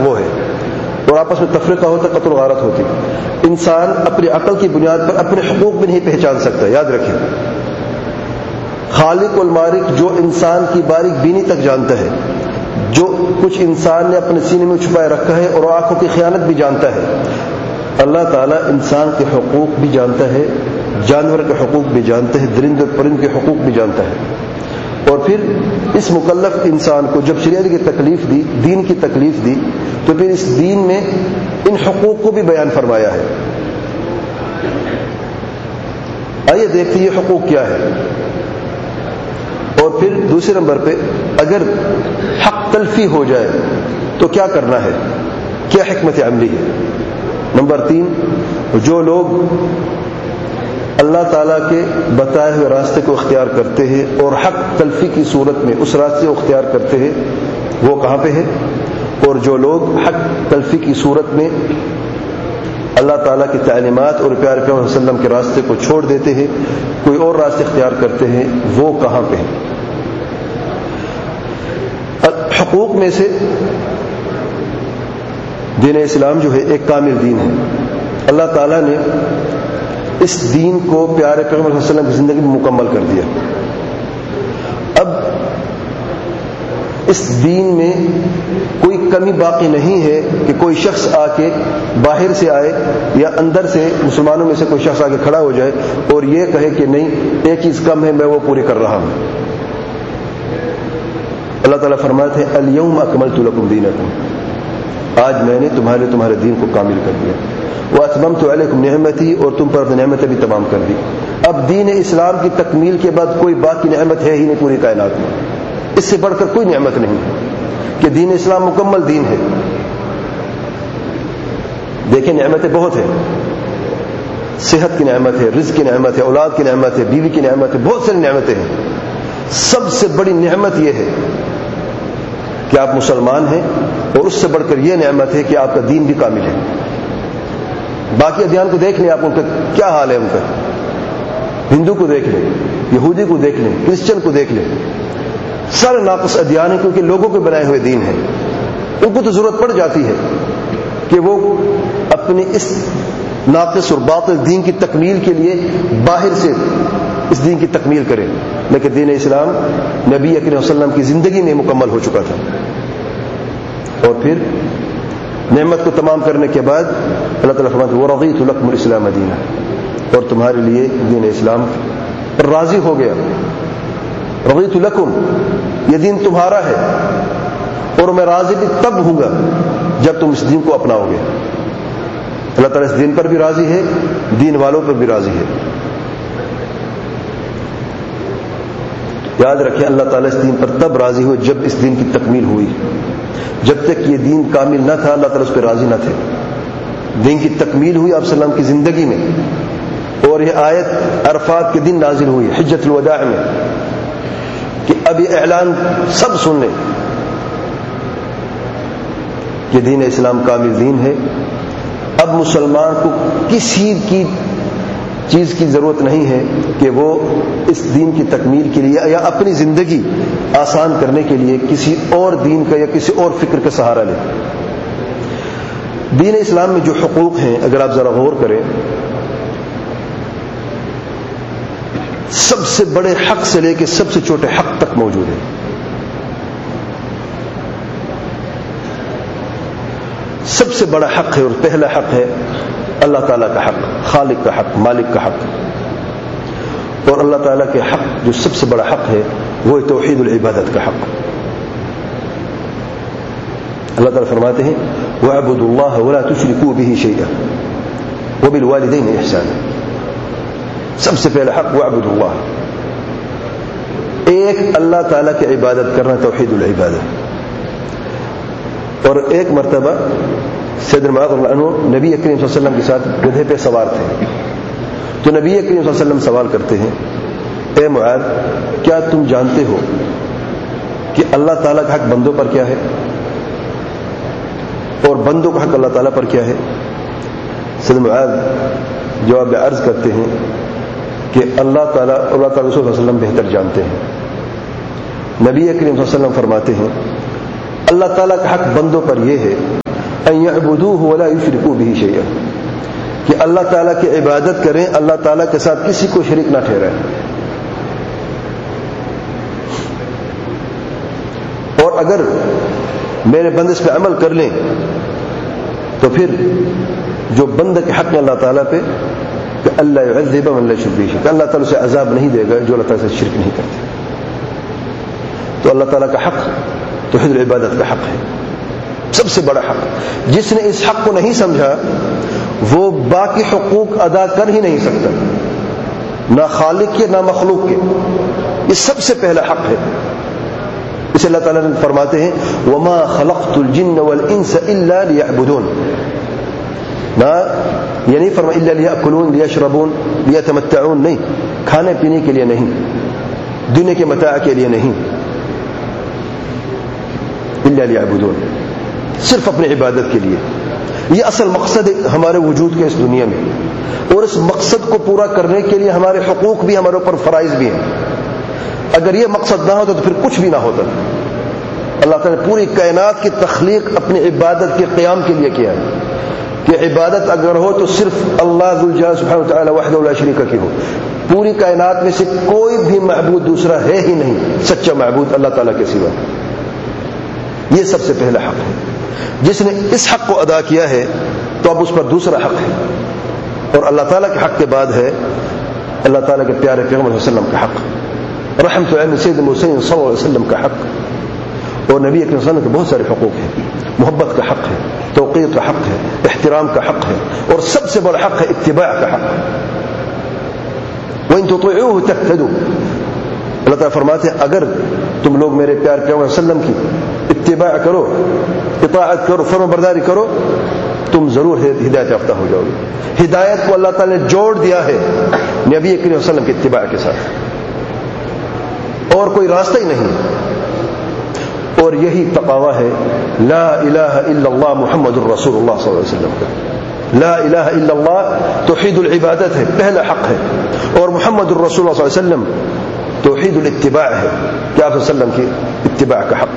وہ ہے, اور آپس میں تفریقہ ہوتا, قتل و غارت ہوتی. انسان اپنی عقل کی بنیاد پر اپنے حقوق بھی نہیں پہچان سکتا. یاد رکھیں, خالق والمالک جو انسان کی باریک بینی تک جانتا ہے, جو کچھ انسان نے اپنے سینے میں چھپائے رکھا ہے اور آنکھوں کی خیانت بھی جانتا ہے, اللہ تعالیٰ انسان کے حقوق بھی جانتا ہے, جانور کے حقوق بھی جانتا ہے, درند اور پرند کے حقوق بھی جانتا ہے. اور پھر اس مکلف انسان کو جب شریعت کی تکلیف دی, دین کی تکلیف دی, تو پھر اس دین میں ان حقوق کو بھی بیان فرمایا ہے. آئیے دیکھتے ہیں یہ حقوق کیا ہے. اور پھر دوسرے نمبر پہ اگر حق تلفی ہو جائے تو کیا کرنا ہے, کیا حکمت عملی ہے. نمبر 3, جو لوگ اللہ تعالیٰ کے بتائے ہوئے راستے کو اختیار کرتے ہیں اور حق تلفی کی صورت میں اس راستے کو اختیار کرتے ہیں, وہ کہاں پہ ہے. اور جو لوگ حق تلفی کی صورت میں اللہ تعالیٰ کی تعلیمات اور پیارے پیغمبر صلی اللہ علیہ وسلم کے راستے کو چھوڑ دیتے ہیں, کوئی اور راستے اختیار کرتے ہیں, وہ کہاں پہ ہے. حقوق میں سے دین اسلام جو ہے ایک کامل دین ہے. اللہ تعالیٰ نے اس دین کو پیارے پیغمبر صلی اللہ علیہ وسلم کی زندگی میں مکمل کر دیا. اب اس دین میں کوئی کمی باقی نہیں ہے کہ کوئی شخص آ کے باہر سے آئے یا اندر سے مسلمانوں میں سے کوئی شخص آ کے کھڑا ہو جائے اور یہ کہے کہ نہیں ایک چیز کم ہے, میں وہ پوری کر رہا ہوں. اللہ تعالیٰ فرماتے ہیں الیوم اکملت لکم دینکم, آج میں نے تمہارے دین کو کامل کر دیا. واتممت علیکم نعمتی, اور تم پر اپنی نعمتیں بھی تمام کر دی. اب دین اسلام کی تکمیل کے بعد کوئی باقی نعمت ہے ہی نہیں پوری کائنات میں. اس سے بڑھ کر کوئی نعمت نہیں کہ دین اسلام مکمل دین ہے. دیکھیں نعمتیں بہت ہیں, صحت کی نعمت ہے, رزق کی نعمت ہے, اولاد کی نعمت ہے, بیوی کی نعمت ہے, بہت ساری نعمتیں ہیں. سب سے بڑی نعمت یہ ہے کہ آپ مسلمان ہیں, اور اس سے بڑھ کر یہ نعمت ہے کہ آپ کا دین بھی کامل ہے. باقی ادیان کو دیکھ لیں, آپ ان کا کیا حال ہے. ان کا ہندو کو دیکھ لیں, یہودی کو دیکھ لیں, کرسچن کو دیکھ لیں, سارے ناقص ادیان ہیں کیونکہ لوگوں کے بنائے ہوئے دین ہیں. ان کو تو ضرورت پڑ جاتی ہے کہ وہ اپنی اس ناقص اور باطل دین کی تکمیل کے لیے باہر سے اس دین کی تکمیل کریں, لیکن دین اسلام نبی اکرم صلی اللہ علیہ وسلم کی زندگی میں مکمل ہو چکا تھا. اور پھر نعمت کو تمام کرنے کے بعد اللہ تعالیٰ فرماتے ہیں وَرَضِيتُ لَكُمُ الْإِسْلَامَ دِينًا, اور تمہارے لیے دین اسلام پر راضی ہو گیا. رضیت لکم, یہ دین تمہارا ہے, اور میں راضی بھی تب ہوں گا جب تم اس دین کو اپناؤ گے. اللہ تعالیٰ اس دین پر بھی راضی ہے, دین والوں پر بھی راضی ہے. یاد رکھیں اللہ تعالیٰ اس دین پر تب راضی ہوئے جب اس دین کی تکمیل ہوئی. جب تک یہ دین کامل نہ تھا اللہ تعالیٰ اس پہ راضی نہ تھے. دین کی تکمیل ہوئی آپ صلی اللہ علیہ وسلم کی زندگی میں, اور یہ آیت عرفات کے دن نازل ہوئی حجۃ الوداع میں کہ اب یہ اعلان سب سن لیں کہ دین اسلام کامل دین ہے. اب مسلمان کو کسی کی چیز کی ضرورت نہیں ہے کہ وہ اس دین کی تکمیل کے لیے یا اپنی زندگی آسان کرنے کے لیے کسی اور دین کا یا کسی اور فکر کا سہارا لے. دین اسلام میں جو حقوق ہیں اگر آپ ذرا غور کریں, سب سے بڑے حق سے لے کے سب سے چھوٹے حق تک موجود ہے. سب سے بڑا حق ہے اور پہلا حق ہے اللہ تعالیٰ کا حق, خالق کا حق, مالک کا حق. اور اللہ تعالیٰ کے حق جو سب سے بڑا حق ہے وہ ہے توحید العبادت کا حق. اللہ تعالیٰ فرماتے ہیں وَاعْبُدُوا اللَّهَ وَلَا تُشْرِكُوا بِهِ شَيْئًا وَبِالْوَالِدَيْنِ إِحْسَانًا. سب سے پہلا حق وَاعْبُدُوا اللَّهَ, ایک اللہ تعالیٰ کی عبادت کرنا, توحید العبادت. اور ایک مرتبہ سیدنا معاذ رضی اللہ عنہ نبی کریم صلی اللہ علیہ وسلم کے ساتھ گدھے پہ سوار تھے, تو نبی کریم صلی اللہ علیہ وسلم سوال کرتے ہیں اے معاذ کیا تم جانتے ہو کہ اللہ تعالیٰ کا حق بندوں پر کیا ہے اور بندوں کا حق اللہ تعالیٰ پر کیا ہے؟ سیدنا معاذ جواب میں عرض کرتے ہیں کہ اللہ تعالیٰ رسول اللہ صلی اللہ علیہ وسلم بہتر جانتے ہیں. نبی کریم صلی اللہ علیہ وسلم فرماتے ہیں اللہ تعالیٰ کا حق بندوں پر یہ ہے ان يعبدوه ولا يشركوا به شيئا، کہ اللہ تعالیٰ کی عبادت کریں، اللہ تعالیٰ کے ساتھ کسی کو شریک نہ ٹھہرائیں. اور اگر میرے بندے اس پہ عمل کر لیں تو پھر جو بندہ کے حق میں اللہ تعالیٰ پہ کہ اللہ يعذب من لا يشرك به شيئا، کہ اللہ تعالیٰ اسے عذاب نہیں دے گا جو اللہ تعالیٰ سے شرک نہیں کرتے. تو اللہ تعالیٰ کا حق توحید العبادت کا حق ہے، سب سے بڑا حق. جس نے اس حق کو نہیں سمجھا وہ باقی حقوق ادا کر ہی نہیں سکتا، نہ خالق کے نہ مخلوق کے. یہ سب سے پہلا حق ہے. اسے اللہ تعالیٰ نے فرماتے ہیں وما خلقت الجن والانس الا ليعبدون، نہ یہ نہیں فرمایا الا ليأكلون ليشربون ليتمتعون، نہیں، کھانے پینے کے لیے نہیں، دنیا کے متاع کے لیے نہیں، الا ليعبدون، صرف اپنی عبادت کے لیے. یہ اصل مقصد ہے ہمارے وجود کے اس دنیا میں، اور اس مقصد کو پورا کرنے کے لیے ہمارے حقوق بھی ہمارے اوپر فرائض بھی ہیں. اگر یہ مقصد نہ ہوتا تو پھر کچھ بھی نہ ہوتا. اللہ تعالیٰ نے پوری کائنات کی تخلیق اپنی عبادت کے قیام کے لیے کیا ہے کہ عبادت اگر ہو تو صرف اللہ ذوالجلال سبحانہ وتعالی وحدہ لا شریک کی ہو. پوری کائنات میں سے کوئی بھی معبود دوسرا ہے ہی نہیں، سچا معبود اللہ تعالیٰ کے سوا. یہ سب سے پہلا حق ہے. جس نے اس حق کو ادا کیا ہے تو اب اس پر دوسرا حق ہے، اور اللہ تعالیٰ کے حق کے بعد ہے اللہ تعالیٰ کے پیارے پیغمبر صلی اللہ علیہ وسلم کا حق، رحمت عین سید المرسلین صلی اللہ علیہ وسلم کا حق، اور نبی اکرم صلی اللہ علیہ وسلم کے بہت سارے حقوق ہیں. محبت کا حق ہے، توقیر کا حق ہے، احترام کا حق ہے، اور سب سے بڑا حق ہے اتباع کا حق. وَإِن تُطِيعُوهُ تَهْتَدُوا، اللہ تعالیٰ فرماتے ہیں اگر تم لوگ میرے پیارے پیغمبر صلی اللہ علیہ وسلم کی اتباع کرو، اطاعت کرو، فرمان برداری کرو، تم ضرور ہدایت یافتہ ہو جاؤ گے. ہدایت کو اللہ تعالیٰ نے جوڑ دیا ہے نبی کریم صلی اللہ علیہ وسلم کی اتباع کے ساتھ، اور کوئی راستہ ہی نہیں. اور یہی تقوی ہے لا الہ الا اللہ محمد الرسول اللہ صلی اللہ علیہ وسلم کا. لا الہ الا اللہ توحید العبادت ہے، پہلا حق ہے، اور محمد الرسول اللہ صلی اللہ علیہ وسلم توحید الاتباع ہے کہ آپ صلی اللہ علیہ وسلم کی اتباع کا حق.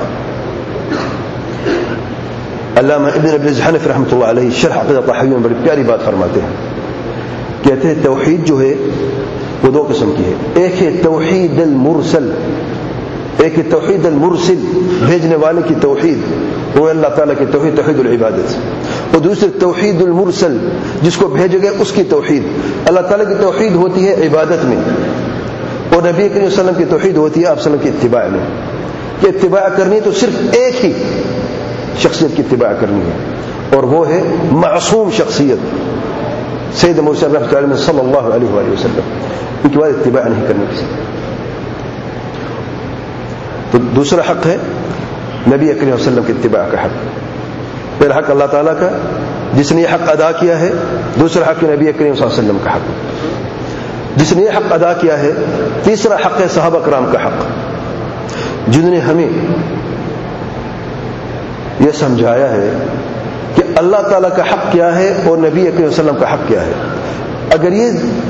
علامہ ابن ابی الحنفی رحمۃ اللہ علیہ شرح عقیدۃ طحاوی میں بڑی پیاری بات فرماتے ہیں. کہتے ہیں توحید جو ہے وہ دو قسم کی ہے. ایک ہے توحید المرسل، ایک ہے توحید المرسل، بھیجنے والے کی توحید، وہ اللہ تعالیٰ کی توحید، توحید العبادت. اور دوسرے توحید المرسل، جس کو بھیجے گئے اس کی توحید. اللہ تعالیٰ کی توحید ہوتی ہے عبادت میں، اور نبی کریم صلی اللہ علیہ وسلم کی توحید ہوتی ہے آپ صلی اللہ علیہ وسلم کی اتباع میں. کہ اتباع کرنی تو صرف ایک ہی شخصیت کی اتباع کرنی ہے، اور وہ ہے معصوم شخصیت سید مرسل رحمۃ اللہ علیہ صلی اللہ علیہ وآلہ وسلم. ان کے بعد اتباع نہیں کرنی کسی. تو دوسرا حق ہے نبی کریم صلی اللہ علیہ وسلم کی اتباع کا حق. پہلا حق اللہ تعالیٰ کا جس نے یہ حق ادا کیا ہے، دوسرا حق نبی کریم صلی اللہ علیہ وسلم کا حق جس نے یہ حق ادا کیا ہے، تیسرا حق ہے صحابہ کرام کا حق جنہوں نے ہمیں یہ سمجھایا ہے کہ اللہ تعالیٰ کا حق کیا ہے اور نبی کریم صلی اللہ علیہ وسلم کا حق کیا ہے. اگر یہ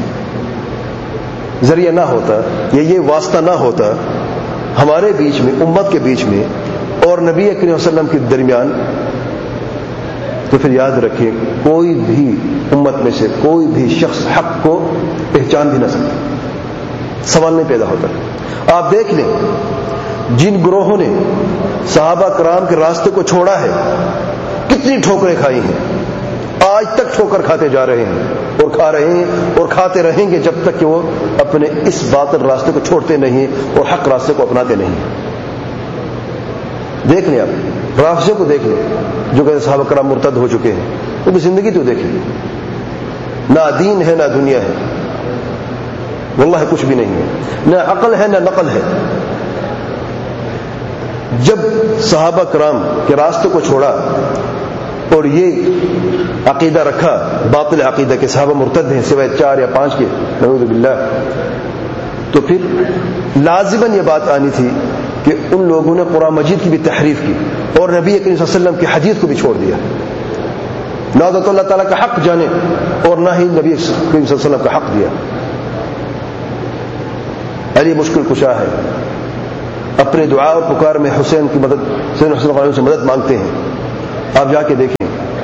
ذریعہ نہ ہوتا یا یہ واسطہ نہ ہوتا ہمارے بیچ میں، امت کے بیچ میں اور نبی کریم صلی اللہ علیہ وسلم کے درمیان، تو پھر یاد رکھیں کوئی بھی امت میں سے کوئی بھی شخص حق کو پہچان بھی نہ سکتا، سوال نہیں پیدا ہوتا. آپ دیکھ لیں جن گروہوں نے صحابہ کرام کے راستے کو چھوڑا ہے کتنی ٹھوکریں کھائی ہیں، آج تک ٹھوکر کھاتے جا رہے ہیں اور کھا رہے ہیں اور کھاتے رہیں گے جب تک کہ وہ اپنے اس باطل راستے کو چھوڑتے نہیں اور حق راستے کو اپناتے نہیں. دیکھ لیں آپ رافضے کو دیکھ لیں جو کہ صحابہ کرام مرتد ہو چکے ہیں، وہ بھی زندگی تو دیکھیں، نہ دین ہے نہ دنیا ہے، واللہ کچھ بھی نہیں ہے، نہ عقل ہے نہ نقل ہے. جب صحابہ کرام کے راستے کو چھوڑا اور یہ عقیدہ رکھا باطل عقیدہ کہ صحابہ مرتد ہیں سوائے 4 یا 5 کے، نعوذ باللہ، تو پھر لازماً یہ بات آنی تھی کہ ان لوگوں نے قرآن مجید کی بھی تحریف کی اور نبی کریم صلی اللہ علیہ وسلم کی حدیث کو بھی چھوڑ دیا. نہ تو اللہ تعالیٰ کا حق جانے اور نہ ہی نبی کریم صلی اللہ علیہ وسلم کا حق دیا. علی مشکل کشا ہے، اپنے دعا اور پکار میں حسین کی مدد، حسین علیہ سے مدد مانگتے ہیں. آپ جا کے دیکھیں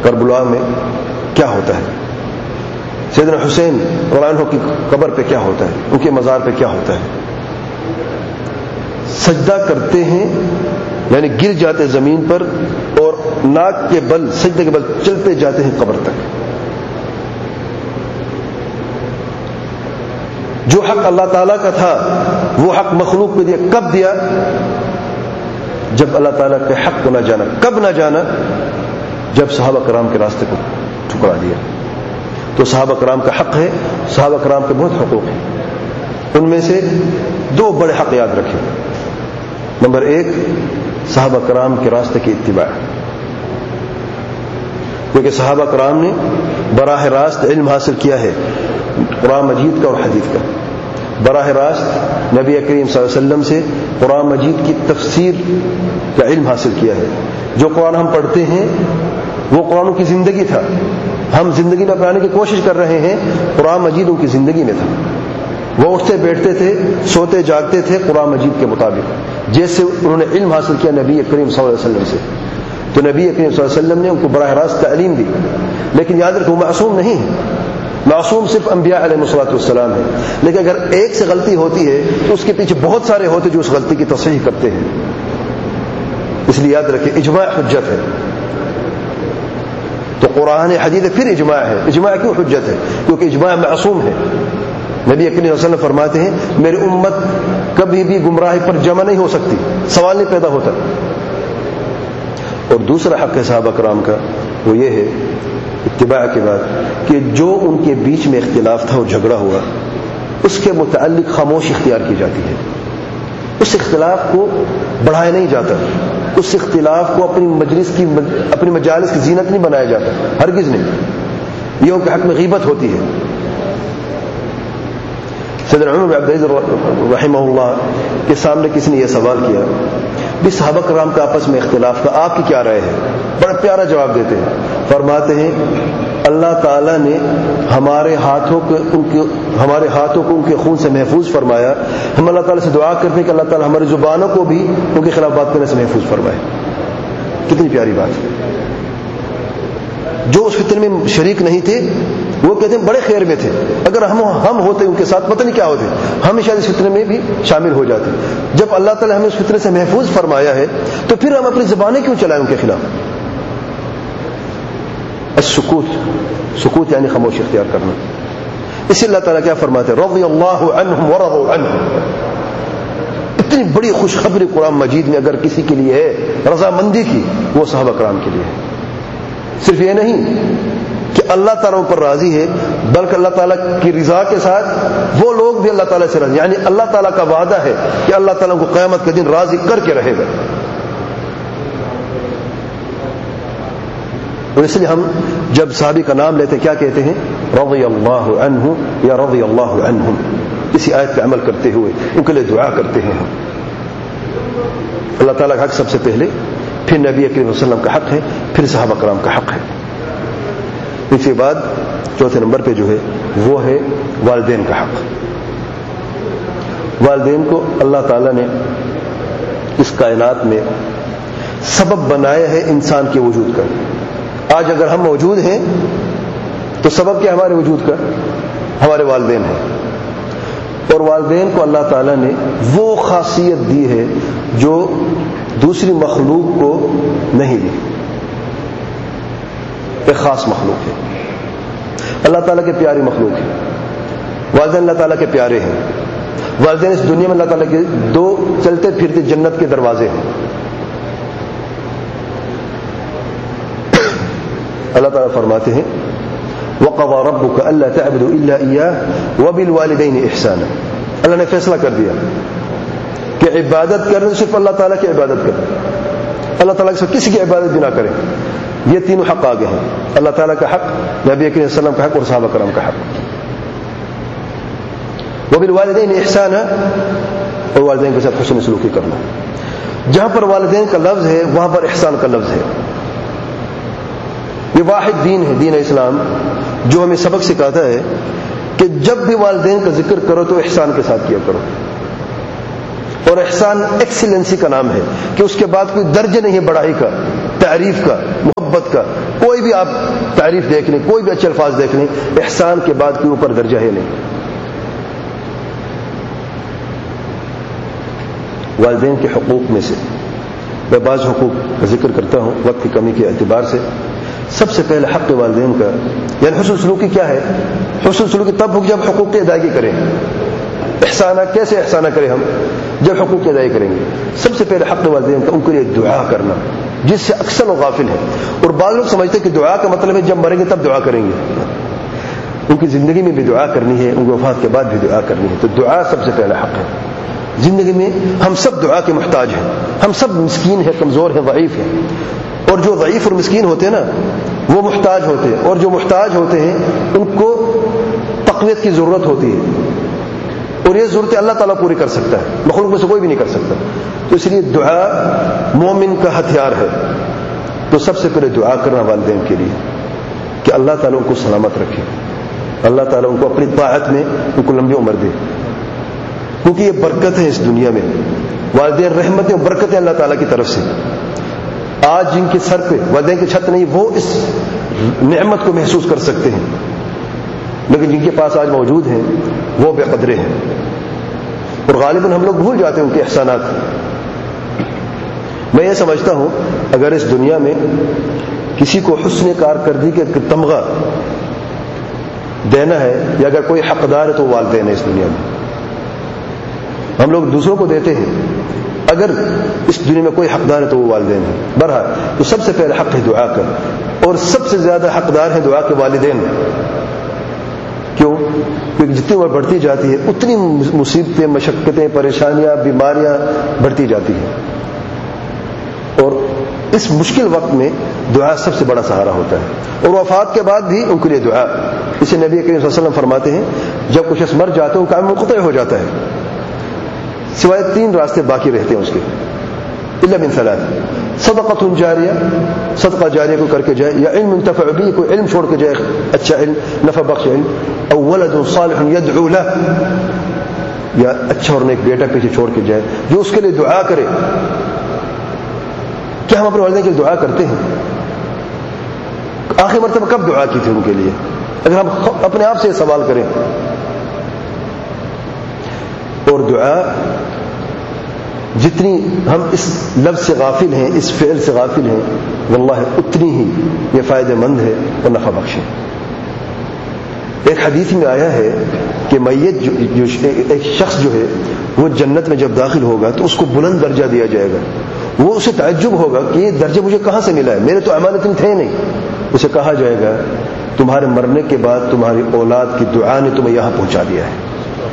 کربلا میں کیا ہوتا ہے، سیدنا حسین رضی اللہ عنہ کی قبر پہ کیا ہوتا ہے، ان کے مزار پہ کیا ہوتا ہے. سجدہ کرتے ہیں یعنی گر جاتے زمین پر اور ناک کے بل، سجدے کے بل چلتے جاتے ہیں قبر تک. جو حق اللہ تعالیٰ کا تھا وہ حق مخلوق کو دیا. کب دیا؟ جب اللہ تعالیٰ کے حق کو نہ جانا. کب نہ جانا؟ جب صحابہ کرام کے راستے کو ٹھکرا دیا. تو صحابہ کرام کا حق ہے، صحابہ کرام کے بہت حقوق ہیں. ان میں سے 2 بڑے حق یاد رکھیں. نمبر 1 صحابہ کرام کے راستے کی اتباع، کیونکہ صحابہ کرام نے براہ راست علم حاصل کیا ہے قرآن مجید کا اور حدیث کا. براہ راست نبی کریم صلی اللہ علیہ وسلم سے قرآن مجید کی تفسیر کا علم حاصل کیا ہے. جو قرآن ہم پڑھتے ہیں وہ قرآن کی زندگی تھا. ہم زندگی میں اپنانے کی کوشش کر رہے ہیں، قرآن مجید ان کی زندگی میں تھا. وہ اٹھتے بیٹھتے تھے، سوتے جاگتے تھے قرآن مجید کے مطابق، جیسے انہوں نے علم حاصل کیا نبی کریم صلی اللہ علیہ وسلم سے. تو نبی کریم صلی اللہ علیہ وسلم نے ان کو براہ راست تعلیم دی. لیکن یاد رکھو معصوم نہیں ہے، معصوم صرف انبیاء علیہ الصلوۃ والسلام ہے. لیکن اگر ایک سے غلطی ہوتی ہے تو اس کے پیچھے بہت سارے ہوتے جو اس غلطی کی تصحیح کرتے ہیں. اس لیے یاد رکھیں اجماع حجت ہے. تو قرآن حدیث پھر اجماع ہے. اجماع کیوں حجت ہے؟ کیونکہ اجماع معصوم ہے. نبی کریم صلی اللہ علیہ وسلم فرماتے ہیں میری امت کبھی بھی گمراہی پر جمع نہیں ہو سکتی، سوال نہیں پیدا ہوتا. اور دوسرا حق ہے صحابہ کرام کا، وہ یہ ہے اتباع کے بعد کہ جو ان کے بیچ میں اختلاف تھا اور جھگڑا ہوا اس کے متعلق خاموشی اختیار کی جاتی ہے. اس اختلاف کو بڑھایا نہیں جاتا، اس اختلاف کو اپنی مجالس کی زینت نہیں بنایا جاتا، ہرگز نہیں. یہ ان کے حق میں غیبت ہوتی ہے. سیدنا عمر بن عبدالعزیز رحمہ اللہ کے سامنے کسی نے یہ سوال کیا بھی صحابہ کرام کا آپس میں اختلاف کا آپ کی کیا رائے ہے؟ بڑا پیارا جواب دیتے ہیں. فرماتے ہیں اللہ تعالیٰ نے ہمارے ہاتھوں کو ان کے خون سے محفوظ فرمایا. ہم اللہ تعالیٰ سے دعا کرتے ہیں کہ اللہ تعالیٰ ہماری زبانوں کو بھی ان کے خلاف بات کرنے سے محفوظ فرمائے. کتنی پیاری بات ہے. جو اس فتنے میں شریک نہیں تھے وہ کہتے ہیں بڑے خیر میں تھے. اگر ہم ہوتے ان کے ساتھ پتہ نہیں کیا ہوتے، ہم شاید اس فتنے میں بھی شامل ہو جاتے. جب اللہ تعالیٰ ہمیں اس فتنے سے محفوظ فرمایا ہے تو پھر ہم اپنی زبانیں کیوں چلائیں ان کے خلاف؟ سکوت یعنی خاموشی اختیار کرنا. اس لیے اللہ تعالیٰ کیا فرماتے ہیں رضی اللہ عنہم ورضوا عنہ. اتنی بڑی خوشخبری قرآن مجید میں اگر کسی کے لیے ہے رضامندی کی، وہ صحابہ کرام کے لیے ہے. صرف یہ نہیں کہ اللہ تعالیٰ پر راضی ہے بلکہ اللہ تعالیٰ کی رضا کے ساتھ وہ لوگ بھی اللہ تعالیٰ سے راضی، یعنی اللہ تعالیٰ کا وعدہ ہے کہ اللہ تعالیٰ کو قیامت کے دن راضی کر کے رہے گا. اور اس لیے ہم جب صحابی کا نام لیتے کیا کہتے ہیں؟ رضی اللہ عنہ یا رضی اللہ عنہم. اسی آیت پہ عمل کرتے ہوئے ان کے لیے دعا کرتے ہیں. اللہ تعالیٰ کا حق سب سے پہلے، پھر نبی کریم صلی اللہ علیہ وسلم کا حق ہے، پھر صحابہ کرام کا حق ہے. اس کے بعد چوتھے نمبر پہ جو ہے وہ ہے والدین کا حق. والدین کو اللہ تعالیٰ نے اس کائنات میں سبب بنایا ہے انسان کے وجود کا. آج اگر ہم موجود ہیں تو سبب کیا ہمارے وجود کا؟ ہمارے والدین ہیں. اور والدین کو اللہ تعالیٰ نے وہ خاصیت دی ہے جو دوسری مخلوق کو نہیں دی. ایک خاص مخلوق ہے، اللہ تعالیٰ کے پیاری مخلوق ہے. والدین اللہ تعالیٰ کے پیارے ہیں. والدین اس دنیا میں اللہ تعالیٰ کے 2 چلتے پھرتے جنت کے دروازے ہیں. اللہ تعالیٰ فرماتے ہیں وَقَضَى رَبُّكَ أَلَّا تَعْبُدُوا إِلَّا إِيَّاهُ وَبِالْوَالِدَيْنِ إِحْسَانًا. اللہ نے فیصلہ کر دیا کہ عبادت کرنے صرف اللہ تعالیٰ کی عبادت کریں، اللہ تعالیٰ کے ساتھ کسی کی عبادت بھی نہ کریں. یہ تینوں حق آگے ہیں، اللہ تعالیٰ کا حق، نبی کریم صلی اللہ علیہ وسلم کا حق اور صحابہ کرام کا حق. وَبِالْوَالِدَيْنِ إِحْسَانًا، اور والدین کے ساتھ حسن سلوکی کرنا. جہاں پر والدین کا لفظ ہے وہاں پر احسان کا لفظ ہے. یہ واحد دین ہے، دین اسلام، جو ہمیں سبق سکھاتا ہے کہ جب بھی والدین کا ذکر کرو تو احسان کے ساتھ کیا کرو. اور احسان ایکسیلنسی کا نام ہے کہ اس کے بعد کوئی درجہ نہیں ہے بڑائی کا. تعریف کا، محبت کا، کوئی بھی آپ تعریف دیکھ لیں، کوئی بھی اچھے الفاظ دیکھ لیں، احسان کے بعد کے اوپر درجہ ہے نہیں۔ والدین کے حقوق میں سے میں بعض حقوق کا ذکر کرتا ہوں وقت کی کمی کے اعتبار سے۔ سب سے پہلے حق والدین کا، یعنی حسن سلوکی کیا ہے؟ حسن سلوکی تب ہو جب حقوق کی ادائیگی کریں۔ احسانہ کیسے احسانہ کریں ہم؟ جب حقوق کی ادائیگی کریں گے۔ سب سے پہلے حق والدین کا ان کے لیے دعا کرنا، جس سے اکثر لوگ غافل ہیں، اور بعض لوگ سمجھتے ہیں کہ دعا کا مطلب ہے جب مریں گے تب دعا کریں گے۔ ان کی زندگی میں بھی دعا کرنی ہے، ان کی وفات کے بعد بھی دعا کرنی ہے۔ تو دعا سب سے پہلا حق ہے۔ زندگی میں ہم سب دعا کے محتاج ہیں، ہم سب مسکین ہیں، کمزور ہیں، ضعیف ہیں، اور جو ضعیف اور مسکین ہوتے ہیں نا وہ محتاج ہوتے ہیں، اور جو محتاج ہوتے ہیں ان کو تقویت کی ضرورت ہوتی ہے، اور یہ ضرورتیں اللہ تعالیٰ پوری کر سکتا ہے، مخلوق میں سے کوئی بھی نہیں کر سکتا۔ تو اس لیے دعا مومن کا ہتھیار ہے۔ تو سب سے پہلے دعا کرنا والدین کے لیے کہ اللہ تعالیٰ ان کو سلامت رکھے، اللہ تعالیٰ ان کو اپنی طاعت میں ان کو لمبی عمر دے، کیونکہ یہ برکت ہے اس دنیا میں۔ والدین رحمتیں اور برکتیں اللہ تعالیٰ کی طرف سے۔ آج جن کے سر پہ والدین کی چھت نہیں، وہ اس نعمت کو محسوس کر سکتے ہیں، لیکن جن کے پاس آج موجود ہیں وہ بے قدرے ہیں، اور غالباً ہم لوگ بھول جاتے ہیں ان کے احسانات۔ میں یہ سمجھتا ہوں اگر اس دنیا میں کسی کو حسن کارکردگی کا تمغہ دینا ہے، یا اگر کوئی حقدار ہے تو والدین ہے اس دنیا میں۔ ہم لوگ دوسروں کو دیتے ہیں، اگر اس دنیا میں کوئی حقدار ہے تو وہ والدین ہیں۔ بہرحال تو سب سے پہلے حق ہے دعا کا، اور سب سے زیادہ حقدار ہیں دعا کے والدین۔ کیوں؟ کیونکہ جتنی عمر بڑھتی جاتی ہے اتنی مصیبتیں، مشقتیں، پریشانیاں، بیماریاں بڑھتی جاتی ہیں، اور اس مشکل وقت میں دعا سب سے بڑا سہارا ہوتا ہے، اور وفات کے بعد بھی ان کے لیے دعا۔ اسے نبی کریم صلی اللہ علیہ وسلم فرماتے ہیں جب کچھ شخص مر جاتے ہیں ان کا کام منقطع ہو جاتا ہے، سوائے 3 راستے باقی رہتے ہیں اس کے، الا من ثلاث: صدقۃ جاریہ، صدقہ جاریہ کو کر کے جائے، یا علم ينتفع به، کوئی علم چھوڑ کے جائے، اچھا علم، نفع بخش علم، او ولد صالح يدعو له، یا اچھا اور نیک بیٹا پیچھے چھوڑ کے جائے جو اس کے لیے دعا کرے۔ کیا ہم اپنے والدین کے لیے دعا کرتے ہیں؟ آخری مرتبہ کب دعا کی تھی ان کے لیے؟ اگر ہم اپنے آپ سے یہ سوال کریں۔ اور دعا جتنی ہم اس لفظ سے غافل ہیں، اس فعل سے غافل ہیں، واللہ اتنی ہی یہ فائدہ مند ہے اور نفع بخش ہے۔ ایک حدیث میں آیا ہے کہ میت جو ایک شخص جو ہے وہ جنت میں جب داخل ہوگا تو اس کو بلند درجہ دیا جائے گا، وہ اسے تعجب ہوگا کہ یہ درجہ مجھے کہاں سے ملا ہے، میرے تو اعمال اتنے تھے نہیں۔ اسے کہا جائے گا تمہارے مرنے کے بعد تمہاری اولاد کی دعا نے تمہیں یہاں پہنچا دیا ہے۔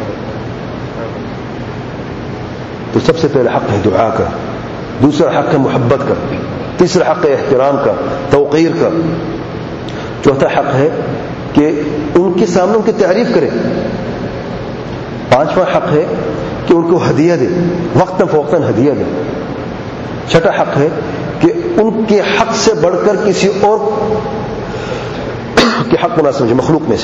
تو سب سے پہلے حق ہے دعا کا، دوسرا حق ہے محبت کا، تیسرا حق ہے احترام کا، توقیر کا، چوتھا حق ہے کہ ان کے سامنے ان کی تعریف کرے، پانچواں حق ہے کہ ان کو ہدیہ دے، وقتاً فوقتاً ہدیہ دے، چھٹا حق ہے کہ ان کے حق سے بڑھ کر کسی اور کے حق کو نہ سمجھے، مخلوق میں سے،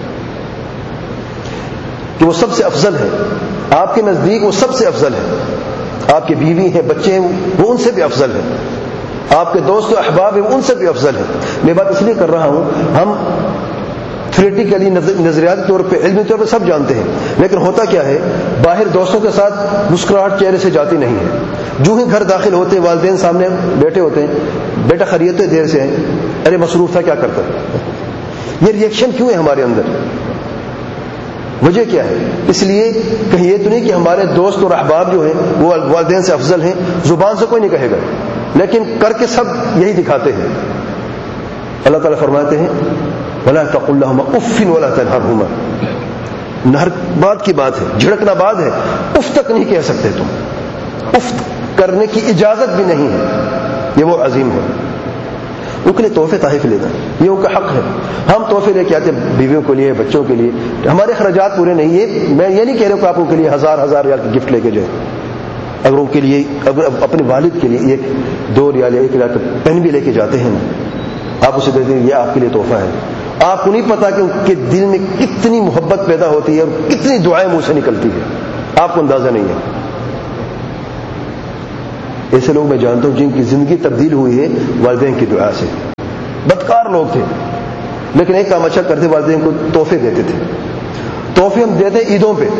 کہ وہ سب سے افضل ہے، آپ کے نزدیک وہ سب سے افضل ہے، آپ کے بیوی ہیں، بچے ہیں، وہ ان سے بھی افضل ہے، آپ کے دوست و احباب ہیں، وہ ان سے بھی افضل ہے۔ میں بات اس لیے کر رہا ہوں، ہم تھیوریٹیکلی نظریاتی طور پہ، علمی طور پہ سب جانتے ہیں، لیکن ہوتا کیا ہے باہر دوستوں کے ساتھ مسکراہٹ چہرے سے جاتی نہیں ہے۔ جو ہی گھر داخل ہوتے والدین سامنے بیٹھے ہوتے ہیں، بیٹا خیریت ہے، دیر سے ہیں، ارے مصروف تھا، کیا کرتا؟ یہ ریئیکشن کیوں ہے ہمارے اندر؟ وجہ کیا ہے؟ اس لیے کہیں یہ تو نہیں کہ ہمارے دوست اور احباب جو ہیں وہ والدین سے افضل ہیں، زبان سے کوئی نہیں کہے گا، لیکن کر کے سب یہی دکھاتے ہیں۔ اللہ تعالیٰ فرماتے ہیں وَلَا تَقُلْ لَهُمَا أُفٍّ وَلَا تَنْهَرْهُمَا، نہر بات کی بات ہے، جھڑکنا بات ہے، اف تک نہیں کہہ سکتے تم، اف کرنے کی اجازت بھی نہیں ہے، یہ وہ عظیم ہے۔ ان کے لیے تحفے تحائف لینا یہ ان کا حق ہے۔ ہم تحفے لے کے آتے بیویوں کے لیے، بچوں کے لیے، ہمارے اخراجات پورے نہیں، یہ میں یہ نہیں کہہ رہا کہ آپ ان کے لیے 1000 ریال کی گفٹ لے کے جائیں، اگر ان کے لیے اپنے والد کے لیے 2 ریال یا 1 ریال کا پین بھی لے کے جاتے ہیں نا، آپ اسے کہتے ہیں یہ آپ کے لیے تحفہ ہے، آپ کو نہیں پتا کہ ان کے دل میں کتنی محبت پیدا ہوتی ہے اور کتنی دعائیں منہ سے نکلتی ہے، آپ کو اندازہ نہیں ہے۔ ایسے لوگ میں جانتا ہوں جن کی زندگی تبدیل ہوئی ہے والدین کی دعا سے. بدکار لوگ تھے لیکن ایک کام اچھا کرتے, والدین کو تحفے دیتے تھے. تحفے ہم دیتے ہیں عیدوں پہ,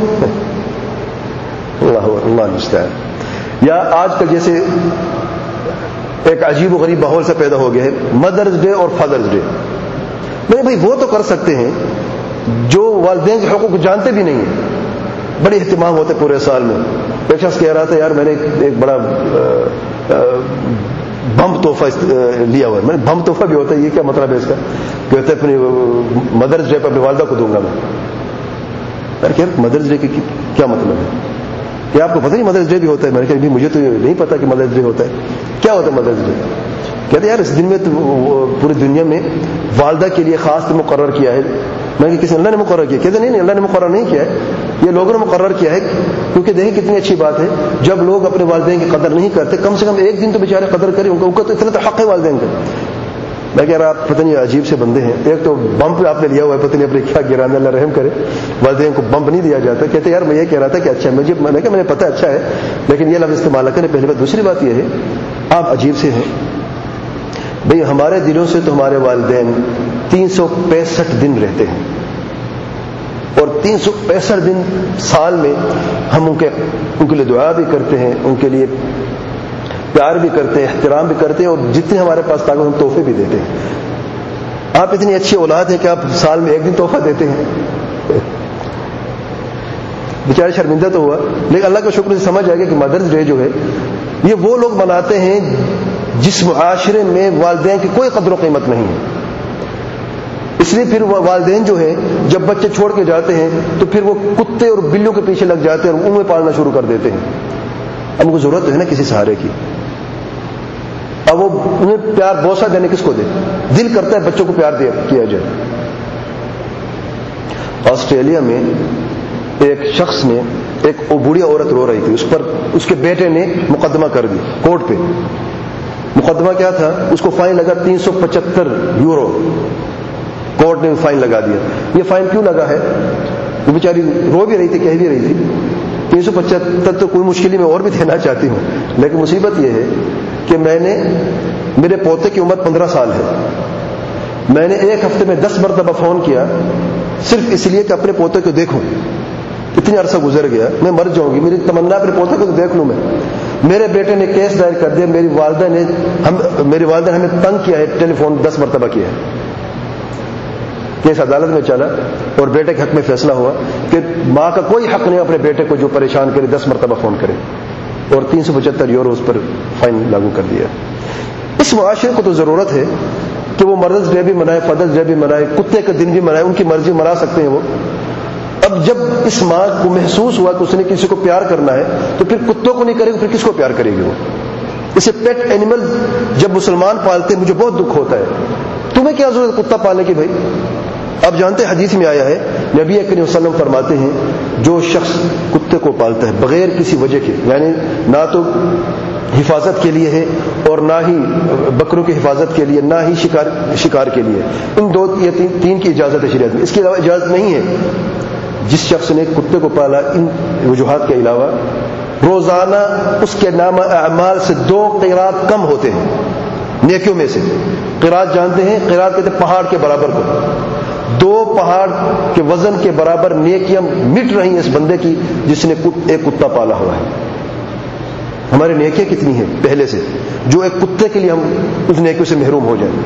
اللہ المستعان. یا آج کل جیسے ایک عجیب و غریب ماحول سے پیدا ہو گیا ہے, مدرز ڈے اور فادرز ڈے. نہیں بھائی, وہ تو کر سکتے ہیں جو والدین کے حقوق جانتے بھی نہیں ہیں. بڑے اہتمام ہوتے پورے سال میں. ایک شخص کہہ رہا تھا یار میں نے ایک بڑا بم تحفہ لیا ہوا ہے. میں نے بم تحفہ بھی ہوتا ہے, یہ کیا مطلب ہے اس کا؟ کہتے اپنی مدرز ڈے پہ اپنی والدہ کو دوں گا میں. یار کیا مدرز ڈے کی کیا مطلب ہے؟ کیا آپ کو پتہ نہیں مدرز ڈے بھی ہوتا ہے؟ میں نے کہا مجھے تو نہیں پتا کہ مدرز ڈے ہوتا ہے. کیا ہوتا ہے مدرز ڈے؟ کہتے یار اس دن میں تو پوری دنیا میں والدہ کے لیے خاص مقرر کیا ہے. میں کہ کسی اللہ نے مقرر کیا؟ کہتے نہیں اللہ نے مقرر نہیں کیا ہے, یہ لوگوں نے مقرر کیا ہے. کیونکہ دیکھیں کتنی اچھی بات ہے, جب لوگ اپنے والدین کی قدر نہیں کرتے کم سے کم ایک دن تو بیچارے قدر کریں. ان کا تو اتنا تو حق ہے والدین کا. میں کہہ رہا آپ پتہ نہیں عجیب سے بندے ہیں. ایک تو بم پہ آپ نے لیا ہوا ہے, پتہ نہیں اپنے کیا گرانا, اللہ رحم کرے. والدین کو بم نہیں دیا جاتا. کہتے یار میں یہ کہہ رہا تھا کہ اچھا میں نے کہا میں نے پتہ اچھا ہے لیکن یہ لفظ استعمال نہ کریں پہلی بات. دوسری بات یہ ہے آپ عجیب سے ہیں بھئی, ہمارے دلوں سے تو ہمارے والدین 365 دن رہتے ہیں اور 365 دن سال میں ہم ان کے لیے دعا بھی کرتے ہیں, ان کے لیے پیار بھی کرتے ہیں, احترام بھی کرتے ہیں, اور جتنے ہمارے پاس طاقت ہم تحفے بھی دیتے ہیں. آپ اتنی اچھی اولاد ہیں کہ آپ سال میں ایک دن تحفہ دیتے ہیں. بیچارے شرمندہ تو ہوا, لیکن اللہ کا شکر سے سمجھ آئے گا کہ مدرز ڈے جو ہے یہ وہ لوگ مناتے ہیں جس معاشرے میں والدین کی کوئی قدر و قیمت نہیں ہے. اس لیے پھر والدین جو ہے جب بچے چھوڑ کے جاتے ہیں تو پھر وہ کتے اور بلیوں کے پیچھے لگ جاتے ہیں اور انہیں پالنا شروع کر دیتے ہیں. اب ان کو ضرورت ہے نا کسی سہارے کی. اب وہ انہیں پیار بوسہ دینے کس کو دے؟ دل کرتا ہے بچوں کو پیار کیا جائے. آسٹریلیا میں ایک شخص نے, ایک بوڑھی عورت رو رہی تھی, اس پر اس کے بیٹے نے مقدمہ کر دی کورٹ پہ. مقدمہ کیا تھا؟ اس کو فائن لگا 375 یورو. کورٹ نے فائن لگا دیا. یہ فائن کیوں لگا ہے؟ وہ بیچاری رو بھی رہی تھی, کہہ بھی رہی تھی 375 تو کوئی مشکل میں اور بھی دینا چاہتی ہوں, لیکن مصیبت یہ ہے کہ میرے پوتے کی عمر 15 سال ہے. میں نے ایک ہفتے میں 10 مرتبہ فون کیا صرف اس لیے کہ اپنے پوتے کو دیکھوں. اتنی عرصہ گزر گیا, میں مر جاؤں گی, میری تمنا اپنے پوتے کو دیکھ لوں میں. میرے بیٹے نے کیس دائر کر دیا, میری والدہ نے ہمیں تنگ کیا ہے, ٹیلی فون 10 مرتبہ کیا ہے. کیس عدالت میں چلا اور بیٹے کے حق میں فیصلہ ہوا کہ ماں کا کوئی حق نہیں اپنے بیٹے کو جو پریشان کرے 10 مرتبہ فون کرے, اور 375 یورو اس پر فائن لاگو کر دیا. اس معاشرے کو تو ضرورت ہے کہ وہ مدرز ڈے بھی منائے, فادرز ڈے بھی منائے, کتے کا دن بھی منائے, ان کی مرضی منا سکتے ہیں وہ. اب جب اس ماں کو محسوس ہوا کہ اس نے کسی کو پیار کرنا ہے تو پھر کتوں کو نہیں کرے گی, پھر کس کو پیار کرے گی وہ؟ اسے پیٹ اینیمل جب مسلمان پالتے ہیں مجھے بہت دکھ ہوتا ہے. تمہیں کیا ضرورت کتا پالنے کی بھائی؟ آپ جانتے ہیں حدیث میں آیا ہے, نبی کریم صلی اللہ علیہ وسلم فرماتے ہیں جو شخص کتے کو پالتا ہے بغیر کسی وجہ کے, یعنی نہ تو حفاظت کے لیے ہے اور نہ ہی بکروں کی حفاظت کے لیے, نہ ہی شکار کے لیے, ان دو یا تین کی اجازت ہے شریعت میں, اس کے علاوہ اجازت نہیں ہے. جس شخص نے کتے کو پالا ان وجوہات کے علاوہ, روزانہ اس کے نامہ اعمال سے 2 قیرات کم ہوتے ہیں نیکیوں میں سے. قیرات جانتے ہیں, قیرات کہتے ہیں پہاڑ کے برابر کو. 2 پہاڑ کے وزن کے برابر نیکیاں مٹ رہی ہیں اس بندے کی جس نے ایک کتا پالا ہوا ہے. ہماری نیکیاں کتنی ہیں پہلے سے, جو ایک کتے کے لیے ہم اس نیکیوں سے محروم ہو جائیں.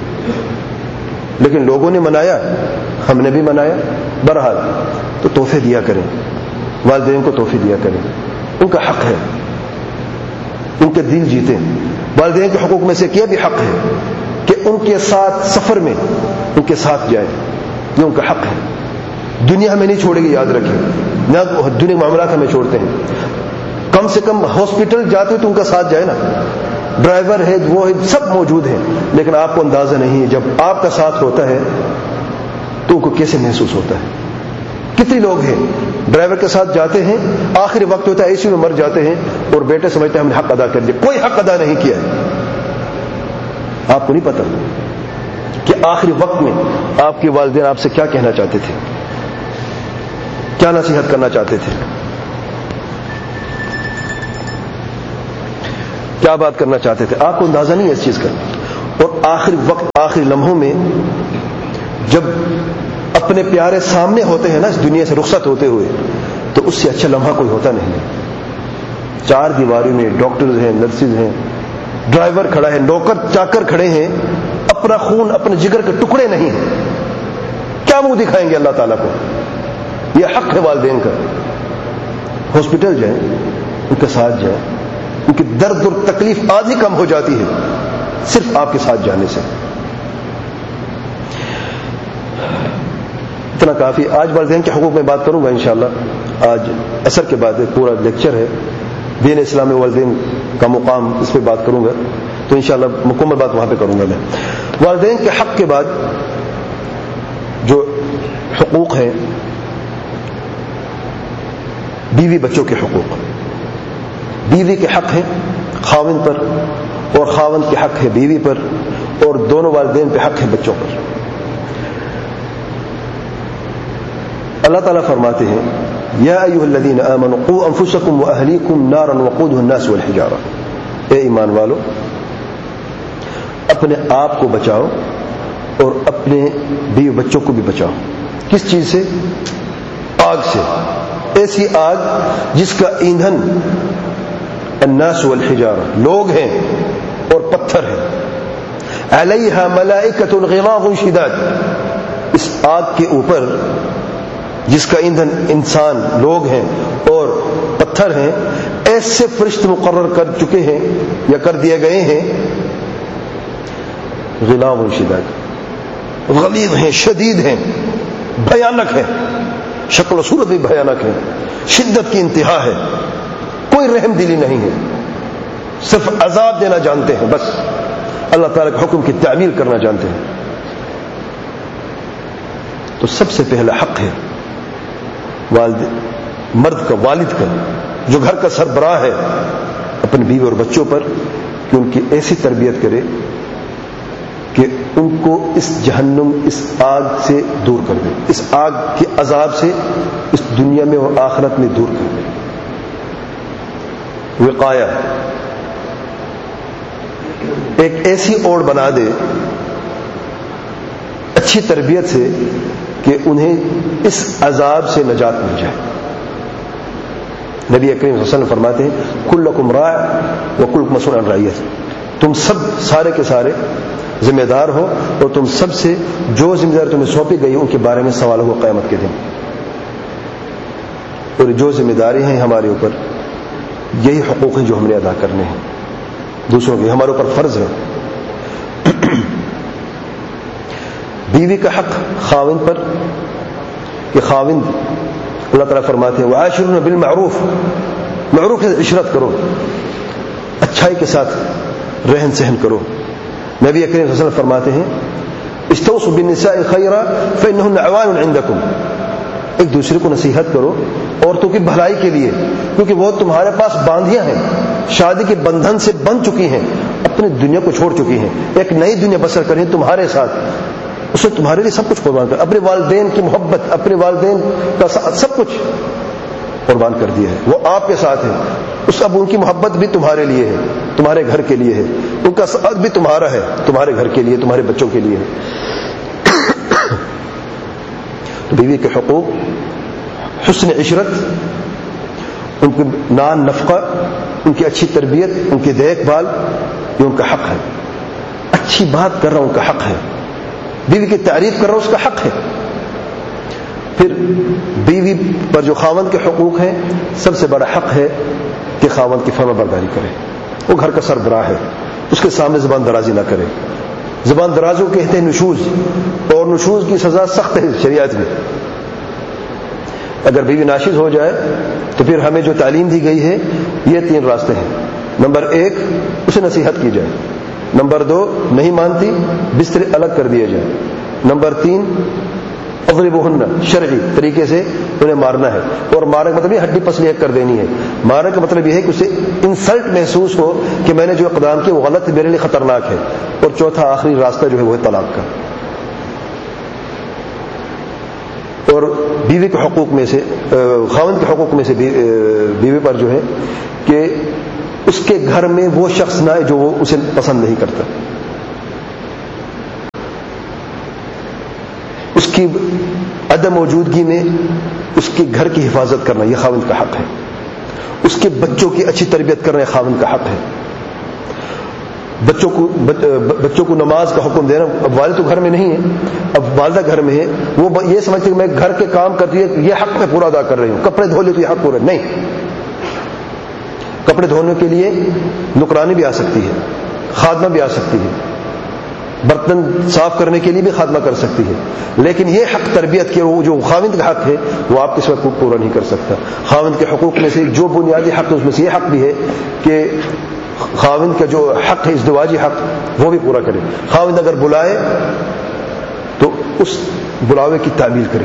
لیکن لوگوں نے منایا, ہم نے بھی منایا. بہرحال تو تحفے دیا کریں, والدین کو تحفے دیا کریں, ان کا حق ہے, ان کے دل جیتے. والدین کے حقوق میں سے کیا بھی حق ہے کہ ان کے ساتھ سفر میں ان کے ساتھ جائیں, یہ ان کا حق ہے. دنیا ہمیں نہیں چھوڑے گی, یاد رکھیں, نہ دنیا معاملات ہمیں چھوڑتے ہیں. کم سے کم ہاسپٹل جاتے تو ان کا ساتھ جائے نا, ڈرائیور ہے, وہ ہے, سب موجود ہیں. لیکن آپ کو اندازہ نہیں, جب آپ کا ساتھ ہوتا ہے تو ان کو کیسے محسوس ہوتا ہے. کتنے لوگ ہیں ڈرائیور کے ساتھ جاتے ہیں, آخری وقت ہوتا ہے اے سی میں مر جاتے ہیں, اور بیٹے سمجھتے ہیں ہم نے حق ادا کر دیا. کوئی حق ادا نہیں کیا ہے. آپ کو نہیں پتا کہ آخری وقت میں آپ کے والدین آپ سے کیا کہنا چاہتے تھے, کیا نصیحت کرنا چاہتے تھے. کیا بات کرنا چاہتے تھے، آپ کو اندازہ نہیں ہے اس چیز کا. اور آخری وقت، آخری لمحوں میں جب اپنے پیارے سامنے ہوتے ہیں نا اس دنیا سے رخصت ہوتے ہوئے، تو اس سے اچھا لمحہ کوئی ہوتا نہیں. 4 دیواروں میں ڈاکٹرز ہیں، نرسز ہیں، ڈرائیور کھڑا ہے، نوکر چاکر کھڑے ہیں، اپنا خون اپنے جگر کے ٹکڑے نہیں ہیں. کیا منہ دکھائیں گے اللہ تعالیٰ کو؟ یہ حق ہے والدین کا. ہاسپٹل جائیں، ان کے ساتھ جائیں، ان کی درد اور تکلیف آدھی کم ہو جاتی ہے صرف آپ کے ساتھ جانے سے. اتنا کافی. آج والدین کے حقوق میں بات کروں گا انشاءاللہ. آج عصر کے بعد ایک پورا لیکچر ہے دین اسلام میں والدین کا مقام، اس پہ بات کروں گا، تو انشاءاللہ مکمل بات وہاں پہ کروں گا میں. والدین کے حق کے بعد جو حقوق ہیں، بیوی بچوں کے حقوق. بیوی کے حق ہیں خاوند پر، اور خاوند کے حق ہے بیوی پر، اور دونوں والدین پہ حق ہے بچوں پر. اللہ تعالیٰ فرماتے ہیں یا ایھا الذین آمنوا قوا انفسکم واہلیکم نارا وقودها الناس والحجارہ. اے ایمان والو، اپنے آپ کو بچاؤ اور اپنے بیوی بچوں کو بھی بچاؤ. کس چیز سے؟ آگ سے. ایسی آگ جس کا ایندھن الناس والحجارہ، لوگ ہیں اور پتھر ہیں. علیہا ملائکۃ غلاظ شداد. اس آگ کے اوپر جس کا ایندھن انسان، لوگ ہیں اور پتھر ہیں، ایسے فرشتے مقرر کر چکے ہیں یا کر دیے گئے ہیں، غلاظ شداد، غلیظ ہیں، شدید ہیں، بھیانک ہیں، شکل و صورت بھی بھیانک ہے، شدت کی انتہا ہے، کوئی رحم دلی نہیں ہے، صرف عذاب دینا جانتے ہیں، بس اللہ تعالیٰ کے حکم کی تعمیل کرنا جانتے ہیں. تو سب سے پہلا حق ہے مرد کا، والد کا، جو گھر کا سربراہ ہے، اپنی بیوی اور بچوں پر کہ ان کی ایسی تربیت کرے کہ ان کو اس جہنم، اس آگ سے دور کر دے، اس آگ کے عذاب سے اس دنیا میں اور آخرت میں دور کر دے. وقایا، ایک ایسی اوڑ بنا دے اچھی تربیت سے کہ انہیں اس عذاب سے نجات مل جائے. نبی اکرم صلی اللہ علیہ وسلم فرماتے ہیں کلکم راع وکلکم مسئول عن رعیتہ. تم سب سارے کے سارے ذمہ دار ہو، اور تم سب سے جو ذمہ داری تمہیں سونپی گئی ان کے بارے میں سوال ہوگا قیامت کے دن. اور جو ذمہ داری ہیں ہمارے اوپر، یہی حقوق ہیں جو ہم نے ادا کرنے ہیں دوسروں کے، ہمارے اوپر فرض ہے. بیوی کا حق خاوند پر کہ خاوند، اللہ تعالیٰ فرماتے ہیں وعاشرون بالمعروف، معروف سے عشرت کرو، اچھائی کے ساتھ رہن سہن کرو. نبی اکرم صلی اللہ علیہ وسلم فرماتے ہیں استوصوا بالنساء خیرا فانهن عوان عندکم. ایک دوسرے کو نصیحت کرو عورتوں کی بھلائی کے لیے، کیونکہ وہ تمہارے پاس باندھیاں ہیں، شادی کے بندھن سے بندھ چکی ہیں، اپنی دنیا کو چھوڑ چکی ہیں، ایک نئی دنیا بسر کریں تمہارے ساتھ. اس نے تمہارے لیے سب کچھ قربان کر، اپنے والدین کی محبت، اپنے والدین کا سب کچھ قربان کر دیا ہے. وہ آپ کے ساتھ ہے، اب ان کی محبت بھی تمہارے لیے ہے، تمہارے گھر کے لیے ہے، ان کا ساتھ بھی تمہارا ہے، تمہارے گھر کے لیے، تمہارے بچوں کے لیے ہے. تو بیوی کے حقوق، حسن عشرت، ان کی نان نفقہ، ان کی اچھی تربیت، ان کی دیکھ بھال، یہ ان کا حق ہے. اچھی بات کر رہا ہوں ان کا حق ہے، بیوی کی تعریف کر رہا ہوں اس کا حق ہے. پھر بیوی پر جو خاوند کے حقوق ہیں، سب سے بڑا حق ہے کہ خاوند کی فرما برداری کرے. وہ گھر کا سربراہ ہے، اس کے سامنے زبان درازی نہ کرے. زبان درازی کو کہتے ہیں نشوز، اور نشوز کی سزا سخت ہے شریعت میں. اگر بیوی ناشز ہو جائے تو پھر ہمیں جو تعلیم دی گئی ہے یہ 3 راستے ہیں. نمبر 1 اسے نصیحت کی جائے. نمبر 2 نہیں مانتی بستر الگ کر دیے جائے. نمبر 3 اضربوہن، شرعی طریقے سے انہیں مارنا ہے. اور مارنے کا مطلب یہ ہڈی پسلی ایک کر دینی ہے، مارنے کا مطلب یہ ہے کہ اسے انسلٹ محسوس ہو کہ میں نے جو اقدام کیا وہ غلط، میرے لیے خطرناک ہے. اور چوتھا آخری راستہ جو ہے وہ ہے طلاق کا. اور بیوی کے حقوق میں سے، خاوند کے حقوق میں سے بیوی پر جو ہے کہ اس کے گھر میں وہ شخص نہ آئے جو وہ اسے پسند نہیں کرتا. اس کی عدم موجودگی میں اس کے گھر کی حفاظت کرنا یہ خاوند کا حق ہے. اس کے بچوں کی اچھی تربیت کرنا یہ خاوند کا حق ہے. بچوں کو نماز کا حکم دینا. اب والد تو گھر میں نہیں ہے, اب والدہ گھر میں ہے, وہ یہ سمجھتے کہ میں گھر کے کام کرتی ہے یہ حق میں پورا ادا کر رہی ہوں, کپڑے دھو لے تو یہ حق پورا نہیں. کپڑے دھونے کے لیے نوکرانی بھی آ سکتی ہے, خادمہ بھی آ سکتی ہے, برتن صاف کرنے کے لیے بھی خادمہ کر سکتی ہے, لیکن یہ حق تربیت کے جو خاوند کا حق ہے وہ آپ کے سوا پورا نہیں کر سکتا. خاوند کے حقوق میں سے جو بنیادی حق ہے اس میں سے یہ حق بھی ہے کہ خاوند کا جو حق ہے ازدواجی حق وہ بھی پورا کرے. خاوند اگر بلائے تو اس بلاوے کی تعمیل کرے.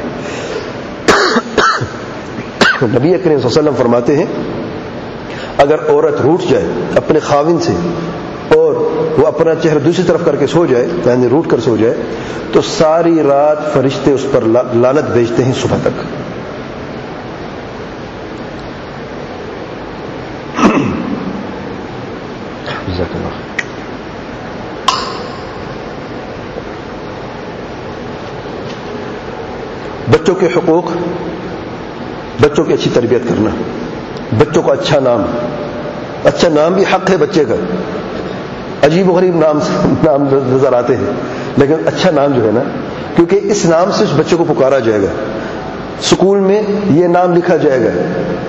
نبی اکرم صلی اللہ علیہ وسلم فرماتے ہیں اگر عورت روٹ جائے اپنے خاوند سے اور وہ اپنا چہرہ دوسری طرف کر کے سو جائے, یعنی روٹ کر سو جائے, تو ساری رات فرشتے اس پر لعنت بھیجتے ہیں صبح تک. بچوں کے حقوق, بچوں کی اچھی تربیت کرنا, بچوں کو اچھا نام بھی حق ہے بچے کا. عجیب و غریب نام نظر آتے ہیں, لیکن اچھا نام جو ہے نا, کیونکہ اس نام سے اس بچے کو پکارا جائے گا, اسکول میں یہ نام لکھا جائے گا,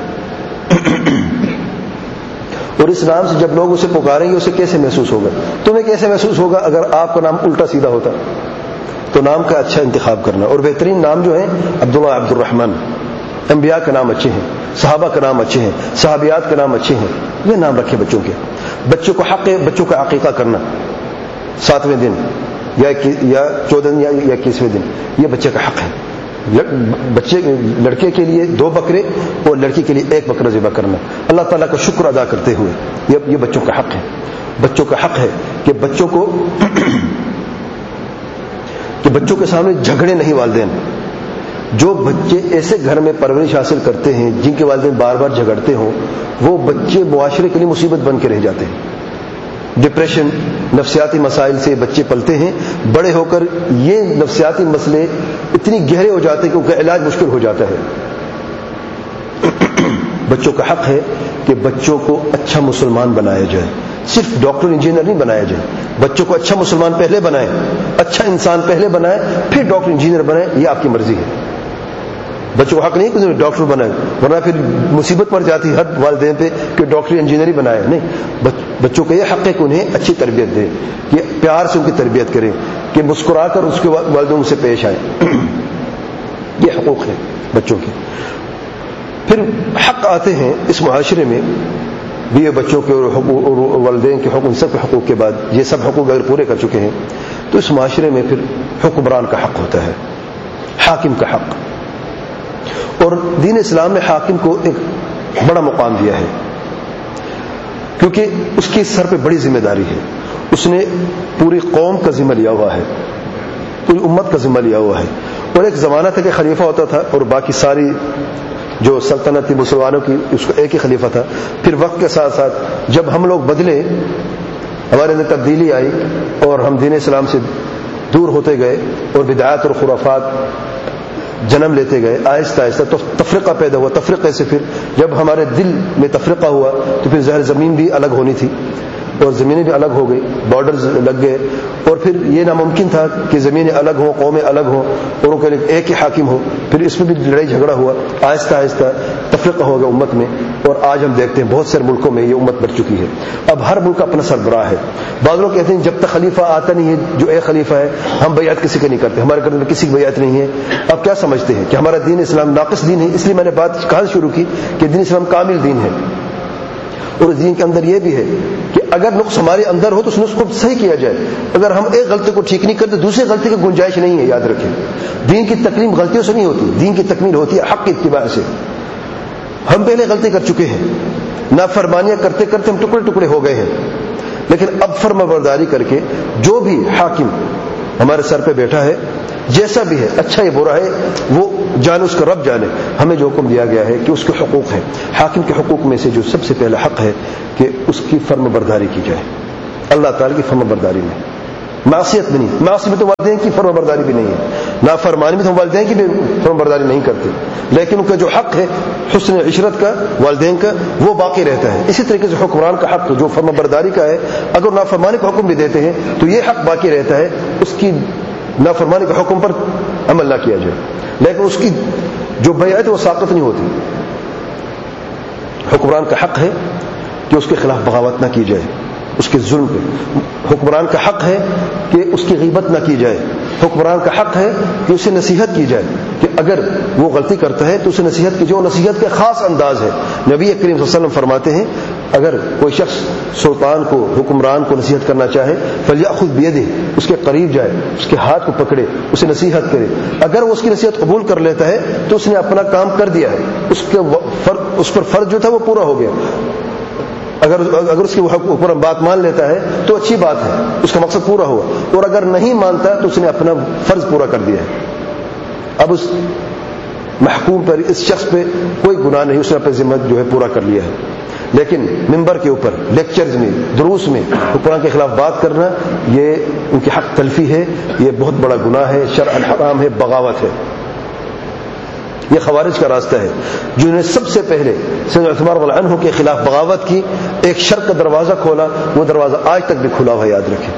اور اس نام سے جب لوگ اسے پکاریں گے اسے کیسے محسوس ہوگا؟ تمہیں کیسے محسوس ہوگا اگر آپ کا نام الٹا سیدھا ہوتا؟ تو نام کا اچھا انتخاب کرنا. اور بہترین نام جو ہیں عبداللہ, عبد الرحمن, انبیاء کا نام اچھے ہیں, صحابہ کا نام اچھے ہیں, صحابیات کا نام اچھے ہیں, یہ نام رکھے بچوں کے. بچوں کو حق ہے بچوں کا عقیقہ کرنا 7ویں دن یا 14 دن یا 21ویں دن, یہ بچے کا حق ہے. بچے لڑکے کے لیے 2 بکرے اور لڑکی کے لیے 1 بکرا ذبح کرنا اللہ تعالیٰ کا شکر ادا کرتے ہوئے, یہ بچوں کا حق ہے. بچوں کا حق ہے کہ بچوں کے سامنے جھگڑے نہیں والدین. جو بچے ایسے گھر میں پرورش حاصل کرتے ہیں جن کے والدین بار بار جھگڑتے ہوں, وہ بچے معاشرے کے لیے مصیبت بن کے رہ جاتے ہیں. ڈپریشن, نفسیاتی مسائل سے بچے پلتے ہیں, بڑے ہو کر یہ نفسیاتی مسئلے اتنی گہرے ہو جاتے ہیں کہ ان کا علاج مشکل ہو جاتا ہے. بچوں کا حق ہے کہ بچوں کو اچھا مسلمان بنایا جائے, صرف ڈاکٹر انجینئر نہیں بنایا جائے. بچوں کو اچھا مسلمان پہلے بنائیں, اچھا انسان پہلے بنائیں, پھر ڈاکٹر انجینئر بنائیں, یہ آپ کی مرضی ہے. بچوں کو حق نہیں کہ ڈاکٹر بنائے, ورنہ پھر مصیبت پڑ جاتی ہر والدین پہ کہ ڈاکٹر انجینئر ہی بنائے. نہیں, بچوں کا یہ حق ہے کہ انہیں اچھی تربیت دیں, کہ پیار سے ان کی تربیت کریں, کہ مسکرا کر اس کے والدین سے پیش آئیں. یہ حقوق ہیں بچوں کے. پھر حق آتے ہیں اس معاشرے میں بھی, یہ بچوں کے اور والدین کے حقوق, ان سب کے حقوق کے بعد یہ سب حقوق اگر پورے کر چکے ہیں تو اس معاشرے میں پھر حکمران کا حق ہوتا ہے, حاکم کا حق. اور دین اسلام نے حاکم کو ایک بڑا مقام دیا ہے, کیونکہ اس کی سر پہ بڑی ذمہ داری ہے. اس نے پوری قوم کا ذمہ لیا ہوا ہے, پوری امت کا ذمہ لیا ہوا ہے. اور ایک زمانہ تھا کہ خلیفہ ہوتا تھا اور باقی ساری جو سلطنت تھی مسلمانوں کی اس کو ایک ہی خلیفہ تھا. پھر وقت کے ساتھ ساتھ جب ہم لوگ بدلے, ہمارے اندر تبدیلی آئی اور ہم دین اسلام سے دور ہوتے گئے اور بدعات اور خرافات جنم لیتے گئے, آہستہ آہستہ تو تفرقہ پیدا ہوا. تفرقے سے پھر جب ہمارے دل میں تفرقہ ہوا تو پھر ظاہر زمین بھی الگ ہونی تھی اور زمینیں بھی الگ ہو گئی, بارڈرز لگ گئے, اور پھر یہ ناممکن تھا کہ زمینیں الگ ہوں, قومیں الگ ہوں اور ان کے لیے ایک ہی حاکم ہو. پھر اس میں بھی لڑائی جھگڑا ہوا, آہستہ آہستہ تفرقہ ہو گیا امت میں. اور آج ہم دیکھتے ہیں بہت سارے ملکوں میں یہ امت بڑھ چکی ہے. اب ہر ملک اپنا سربراہ ہے. بعض لوگ کہتے ہیں جب تک خلیفہ آتا نہیں ہے, جو ایک خلیفہ ہے, ہم بیعت کسی کے نہیں کرتے, ہمارے گھر میں کسی کی بیعت نہیں ہے. اب کیا سمجھتے ہیں کہ ہمارا دین اسلام ناقص دین ہے؟ اس لیے میں نے بات کہاں شروع کی کہ دین اسلام کامل دین ہے. اور اس دین کے اندر یہ بھی ہے کہ اگر نقص ہمارے اندر ہو تو اس نقص کو صحیح کیا جائے. اگر ہم ایک غلطی کو ٹھیک نہیں کرتے دوسری غلطی کی گنجائش نہیں ہے. یاد رکھیں, دین کی تکمیل غلطیوں سے نہیں ہوتی, دین کی تکمیل ہوتی ہے حق کی اتباع سے. ہم پہلے غلطی کر چکے ہیں, نافرمانیاں کرتے کرتے ہم ٹکڑے ٹکڑے ہو گئے ہیں, لیکن اب فرمانبرداری کر کے جو بھی حاکم ہمارے سر پہ بیٹھا ہے، جیسا بھی ہے، اچھا یا برا ہے، وہ جانے، اس کا رب جانے. ہمیں جو حکم دیا گیا ہے کہ اس کے حقوق ہیں. حاکم کے حقوق میں سے جو سب سے پہلا حق ہے کہ اس کی فرم برداری کی جائے، اللہ تعالیٰ کی فرم برداری میں. معصیت بھی نہیں، معصیت میں تو والدین کی فرم برداری بھی نہیں ہے، نافرمانی میں تو والدین کی بھی فرم برداری نہیں کرتے، لیکن ان کا جو حق ہے حسن عشرت کا والدین کا وہ باقی رہتا ہے. اسی طریقے سے حکمران کا حق جو فرم برداری کا ہے، اگر نافرمانی کا حکم بھی دیتے ہیں تو یہ حق باقی رہتا ہے اس کی نافرمانی کے حکم پر عمل نہ کیا جائے، لیکن اس کی جو بیعت ہے وہ ساقط نہیں ہوتی. حکمران کا حق ہے کہ اس کے خلاف بغاوت نہ کی جائے، اس کے ظلم پہ. حکمران کا حق ہے کہ اس کی غیبت نہ کی جائے. حکمران کا حق ہے کہ اسے نصیحت کی جائے، کہ اگر وہ غلطی کرتا ہے تو اسے نصیحت کی جائے. نصیحت کا خاص انداز ہے. نبی کریم صلی اللہ علیہ وسلم فرماتے ہیں اگر کوئی شخص سلطان کو، حکمران کو نصیحت کرنا چاہے فلیأخذ بیدہ، اس کے قریب جائے، اس کے ہاتھ کو پکڑے، اسے نصیحت کرے. اگر وہ اس کی نصیحت قبول کر لیتا ہے تو اس نے اپنا کام کر دیا ہے، اس پر فرض جو تھا وہ پورا ہو گیا. اگر اس کی اوپر بات مان لیتا ہے تو اچھی بات ہے، اس کا مقصد پورا ہوا. اور اگر نہیں مانتا تو اس نے اپنا فرض پورا کر دیا ہے. اب اس محکوم پر، اس شخص پہ کوئی گناہ نہیں، اس نے اپنی ذمہ جو ہے پورا کر لیا ہے. لیکن ممبر کے اوپر، لیکچرز میں، دروس میں حکمران کے خلاف بات کرنا یہ ان کی حق تلفی ہے، یہ بہت بڑا گناہ ہے، شرعاً حرام ہے، بغاوت ہے. یہ خوارج کا راستہ ہے جنہوں نے سب سے پہلے سیدنا عثمان رضی اللہ عنہ کے خلاف بغاوت کی، ایک شر کا دروازہ کھولا، وہ دروازہ آج تک بھی کھلا ہوا، یاد رکھیں.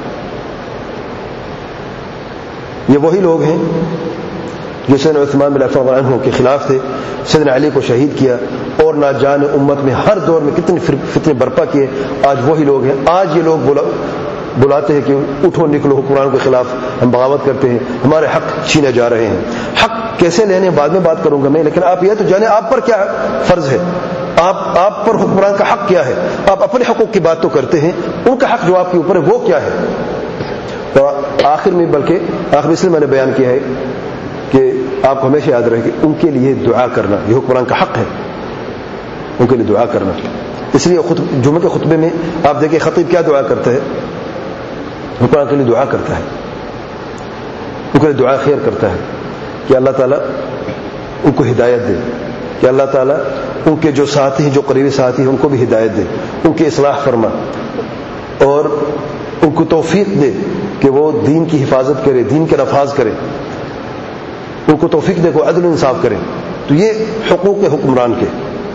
یہ وہی لوگ ہیں جو سیدنا عثمان بن عفان رضی اللہ عنہ کے خلاف تھے، سیدنا علی کو شہید کیا، اور نہ جانے امت میں ہر دور میں کتنے فتنے برپا کیے. آج وہی لوگ ہیں. آج یہ لوگ بلاتے ہیں کہ اٹھو نکلو، حکمران کے خلاف ہم بغاوت کرتے ہیں، ہمارے حق چھینے جا رہے ہیں. حق کیسے لینے بعد میں بات کروں گا میں، لیکن آپ یہ تو جانے آپ پر کیا فرض ہے، آپ پر حکمران کا حق کیا ہے. آپ اپنے حقوق کی بات تو کرتے ہیں، ان کا حق جو آپ کے اوپر ہے وہ کیا ہے. تو آخر میں، بلکہ آخر اس لیے میں نے بیان کیا ہے کہ آپ کو ہمیشہ یاد رہے کہ ان کے لیے دعا کرنا یہ حکمران کا حق ہے، ان کے لیے دعا کرنا. اس لیے جمعے کے خطبے میں آپ دیکھیں خطیب کیا دعا کرتا ہے، حکمران کے لیے دعا کرتا ہے، ان کے لیے دعا خیر کرتا ہے کہ اللہ تعالیٰ ان کو ہدایت دے، کہ اللہ تعالیٰ ان کے جو ساتھی ہیں، جو قریبی ساتھی ہیں، ان کو بھی ہدایت دے، ان کی اصلاح فرما، اور ان کو توفیق دے کہ وہ دین کی حفاظت کرے، دین کے نفاذ کرے، ان کو توفیق دے کہ عدل و انصاف کرے. تو یہ حقوق حکمران کے.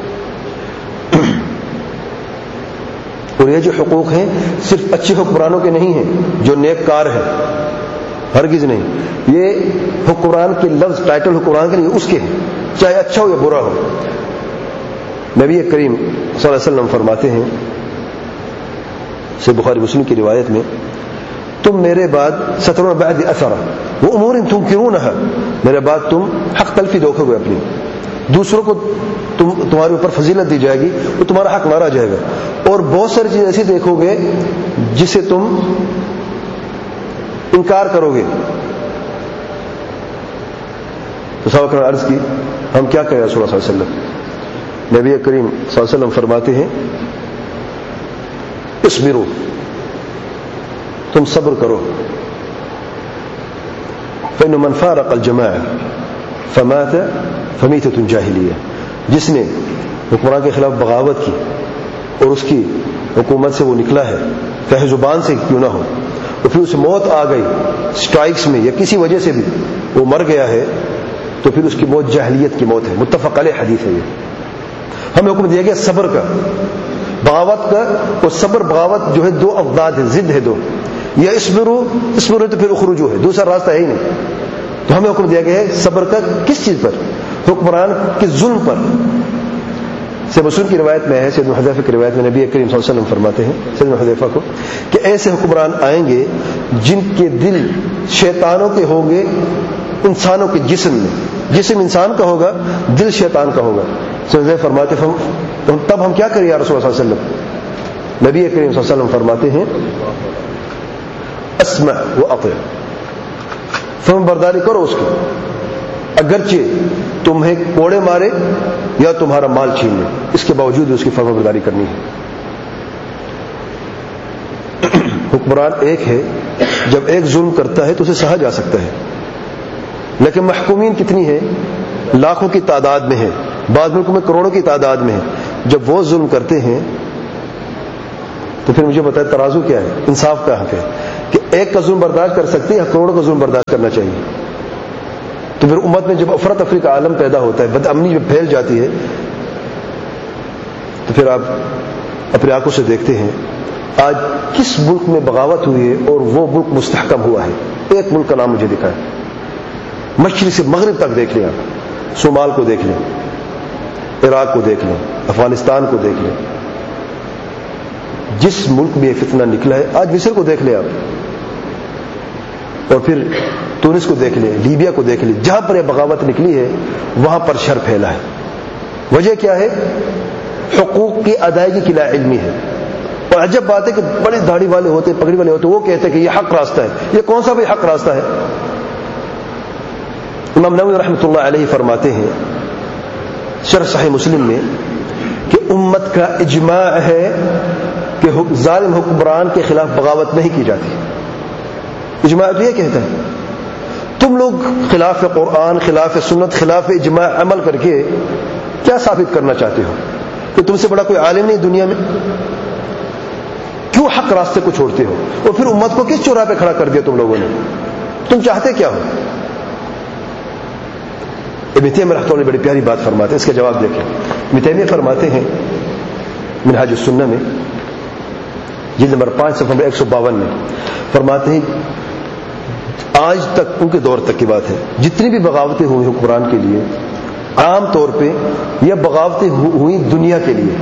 اور یہ جو حقوق ہیں صرف اچھے حکمرانوں کے نہیں ہیں جو نیک کار ہیں، ہرگز نہیں. یہ حکمران کے لفظ، ٹائٹل حکمران کے نہیں، اس کے ہیں، چاہے اچھا ہو یا برا ہو. نبی کریم صلی اللہ علیہ وسلم فرماتے ہیں، صحیح بخاری مسلم کی روایت میں، تم میرے بعد سترون بعد اثرا وامور تنکرونها، میرے بعد تم حق تلفی دیکھو گے اپنی، دوسروں کو تمہارے اوپر فضیلت دی جائے گی، وہ تمہارا حق مارا جائے گا، اور بہت ساری چیزیں ایسی دیکھو گے جسے تم انکار کرو گے. تو صحابہ نے عرض کی ہم کیا کریں رسول اللہ صلی اللہ علیہ وسلم؟ نبی کریم صلی اللہ علیہ وسلم فرماتے ہیں اصبروا، تم صبر کرو، فإن من فارق الجماعة فمات فمیتة جاہلیہ، جس نے حکمران کے خلاف بغاوت کی اور اس کی حکومت سے وہ نکلا ہے، چاہے زبان سے کیوں نہ ہو، اور پھر اسے موت آ گئی سٹرائکس میں یا کسی وجہ سے بھی وہ مر گیا ہے، تو پھر اس کی موت جاہلیت کی موت ہے. متفق علیہ حدیث ہے. یہ ہمیں حکم دیا گیا صبر کا، بغاوت کا. اور صبر بغاوت جو ہے دو افراد ہیں، ضد ہے دو. یا اسبرو تو پھر اخرجو ہے، دوسرا راستہ ہے ہی نہیں. تو ہمیں حکم دیا گیا ہے صبر کا. کس چیز پر؟ حکمران کے ظلم پر. سید مسلم کی روایت میں ہے، سیدنا حذیفہ کی روایت میں نبی کریم صلی اللہ علیہ وسلم فرماتے ہیں سیدنا حذیفہ کو کہ ایسے حکمران آئیں گے جن کے دل شیطانوں کے ہوں گے انسانوں کے جسم میں. جسم انسان کا ہوگا، دل شیطان کا ہوگا. سیدنا فرماتے ہیں تب ہم کیا کریں یا رسول اللہ صلی اللہ علیہ وسلم؟ نبی کریم صلی اللہ علیہ وسلم فرماتے ہیں اسمع واطع، فرمان برداری کرو اس کی، اگرچہ تمہیں کوڑے مارے یا تمہارا مال چھین لے، اس کے باوجود اس کی فرمان برداری کرنی ہے. حکمران ایک ہے جب ایک ظلم کرتا ہے تو اسے سہا جا سکتا ہے، لیکن محکومین کتنی ہیں؟ لاکھوں کی تعداد میں ہیں، بعض ملکوں میں کروڑوں کی تعداد میں ہیں۔ جب وہ ظلم کرتے ہیں تو پھر مجھے بتائیں ترازو کیا ہے، انصاف کہاں پہ؟ کہ ایک کا ظلم برداشت کر سکتے ہیں یا کروڑوں کا ظلم برداشت کرنا چاہیے؟ تو پھر امت میں جب افراتفری کا عالم پیدا ہوتا ہے، بد امنی جب پھیل جاتی ہے، تو پھر آپ اپنی آنکھوں سے دیکھتے ہیں آج کس ملک میں بغاوت ہوئی ہے اور وہ ملک مستحکم ہوا ہے۔ ایک ملک کا نام مجھے دکھائیں، مشرق سے مغرب تک دیکھ لیں، آپ صومال کو دیکھ لیں، عراق کو دیکھ لیں، افغانستان کو دیکھ لیں، جس ملک میں یہ فتنہ نکلا ہے، آج مصر کو دیکھ لیں آپ، اور پھر تونس کو دیکھ لیں، لیبیا کو دیکھ لیں، جہاں پر یہ بغاوت نکلی ہے وہاں پر شر پھیلا ہے۔ وجہ کیا ہے؟ حقوق کی ادائیگی کی لا علمی ہے۔ اور عجب بات ہے کہ بڑے داڑھی والے ہوتے، پگڑی والے ہوتے، وہ کہتے ہیں کہ یہ حق راستہ ہے۔ یہ کون سا بھی حق راستہ ہے؟ امام نووی رحمۃ اللہ علیہ فرماتے ہیں شرح صحیح مسلم میں کہ امت کا اجماع ہے کہ ظالم حکمران کے خلاف بغاوت نہیں کی جاتی۔ اجماع تو یہ کہتا ہے، تم لوگ خلاف قرآن، خلاف سنت، خلاف اجماع عمل کر کے کیا ثابت کرنا چاہتے ہو؟ کہ تم سے بڑا کوئی عالم نہیں دنیا میں؟ کیوں حق راستے کو چھوڑتے ہو؟ اور پھر امت کو کس چوراہے پہ کھڑا کر دیا تم لوگوں نے؟ تم چاہتے کیا ہو؟ ابن تیمیہ رحمۃ اللہ بڑی پیاری بات فرماتے ہیں، اس کا جواب دیکھیں۔ ابن تیمیہ فرماتے ہیں منہاج السنہ میں جلد نمبر 5 صفحہ نمبر 152 میں فرماتے ہیں آج تک، ان کے دور تک کی بات ہے، جتنی بھی بغاوتیں ہوئی حکمران کے لیے، عام طور پہ یہ بغاوتیں ہوئی دنیا کے لیے،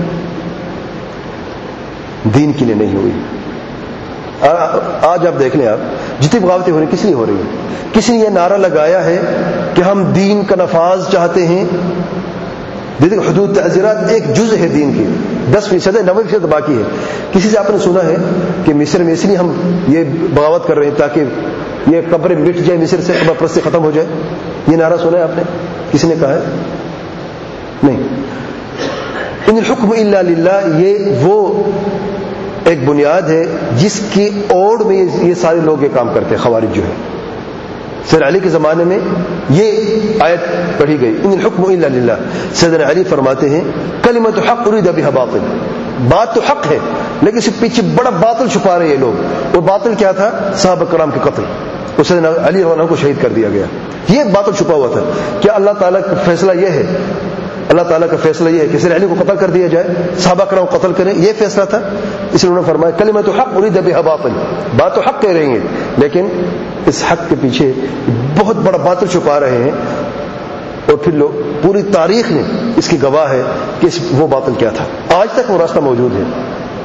دین کے لیے نہیں ہوئی۔ آج آپ دیکھ لیں، آپ جتنی بغاوتیں ہو رہی ہیں کس لیے ہو رہی ہیں؟ کسی نے یہ نعرہ لگایا ہے کہ ہم دین کا نفاذ چاہتے ہیں۔ دیکھیں حدود تعزیرات ایک جزء ہے دین کی، 10% ہے، 90% باقی ہے۔ کسی سے آپ نے سنا ہے کہ مصر میں اس لیے ہم یہ بغاوت کر رہے ہیں تاکہ یہ قبر مٹ جائے، مصر سے قبر پرستی ختم ہو جائے؟ یہ نعرہ سنا ہے آپ نے؟ کسی نے کہا ہے؟ نہیں۔ ان الحکم الا للہ، یہ وہ ایک بنیاد ہے جس کی اوڑ میں یہ سارے لوگ یہ کام کرتے ہیں۔ خوارج جو ہے، سیدنا علی کے زمانے میں یہ آیت پڑھی گئی، ان الحکم الا للہ۔ سیدنا علی فرماتے ہیں کلمۃ حق ارید بها باطل، بات تو حق ہے لیکن اس کے پیچھے بڑا باطل چھپا رہے ہیں لوگ۔ اور باطل کیا تھا؟ صحابہ کرام کے قتل، اور سیدنا علی رضی اللہ عنہ کو شہید کر دیا گیا۔ یہ باطل چھپا ہوا تھا۔ کیا اللہ تعالیٰ کا فیصلہ یہ ہے؟ اللہ تعالیٰ کا فیصلہ یہ ہے کہ سیدنا علی کو قتل کر دیا جائے، صحابہ کرام کو قتل کریں، یہ فیصلہ تھا؟ اس لیے انہوں نے فرمایا کلمۃ حق ارید بها باطل، بات تو حق کہہ رہے ہیں لیکن اس حق کے پیچھے بہت بڑا باطل چھپا رہے ہیں۔ اور پھر لوگ، پوری تاریخ میں اس کی گواہ ہے کہ وہ باطل کیا تھا، آج تک وہ راستہ موجود ہے۔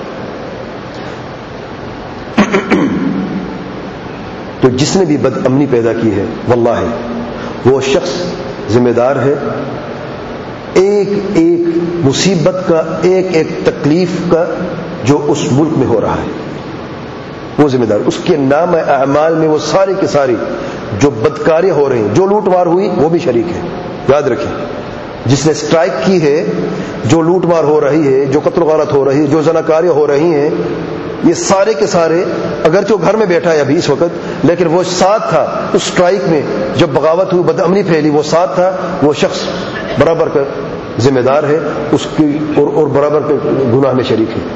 تو جس نے بھی بد امنی پیدا کی ہے، واللہ وہ شخص ذمہ دار ہے، ایک ایک مصیبت کا، ایک ایک تکلیف کا جو اس ملک میں ہو رہا ہے، وہ ذمہ دار۔ اس کے نام اعمال میں وہ ساری کی ساری جو بدکاریاں ہو رہی ہیں، جو لوٹ مار ہوئی، وہ بھی شریک ہے۔ یاد رکھیں، جس نے اسٹرائک کی ہے، جو لوٹ مار ہو رہی ہے، جو قتل و غارت ہو رہی ہے، جو زناکاریاں ہو رہی ہیں، یہ سارے کے سارے، اگرچہ وہ گھر میں بیٹھا ہے ابھی اس وقت، لیکن وہ ساتھ تھا اس اسٹرائک میں، جب بغاوت ہوئی، بد امنی پھیلی، وہ ساتھ تھا۔ وہ شخص برابر کا ذمہ دار ہے اس کی، اور برابر کے گناہ میں شریک ہے۔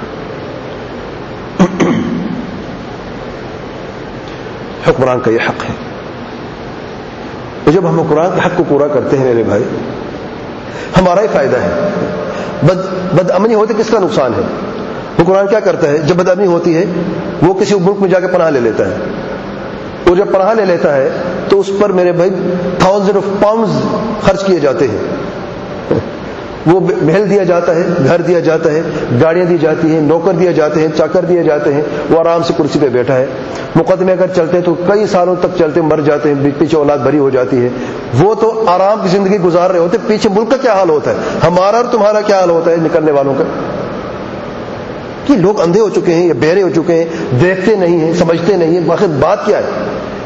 حکمران کا یہ حق ہے، اور جب ہم حکمران کے حق کو پورا کرتے ہیں میرے بھائی، ہمارا ہی فائدہ ہے۔ بد امنی ہوتی کس کا نقصان ہے؟ حکمران کیا کرتا ہے؟ جب بد امنی ہوتی ہے وہ کسی ملک میں جا کے پناہ لے لیتا ہے، اور جب پناہ لے لیتا ہے تو اس پر میرے بھائی تھاؤزنڈ آف پاؤنڈز خرچ کیے جاتے ہیں۔ وہ محل دیا جاتا ہے، گھر دیا جاتا ہے، گاڑیاں دی جاتی ہیں، نوکر دیے جاتے ہیں، چاکر دیے جاتے ہیں، وہ آرام سے کرسی پہ بیٹھا ہے۔ مقدمے اگر چلتے ہیں تو کئی سالوں تک چلتے، مر جاتے ہیں، پیچھے اولاد بھری ہو جاتی ہے۔ وہ تو آرام کی زندگی گزار رہے ہوتے، پیچھے ملک کا کیا حال ہوتا ہے، ہمارا اور تمہارا کیا حال ہوتا ہے نکلنے والوں کا۔ کہ لوگ اندھے ہو چکے ہیں یا بہرے ہو چکے ہیں، دیکھتے نہیں ہیں، سمجھتے نہیں ہیں۔ آخر بات کیا ہے؟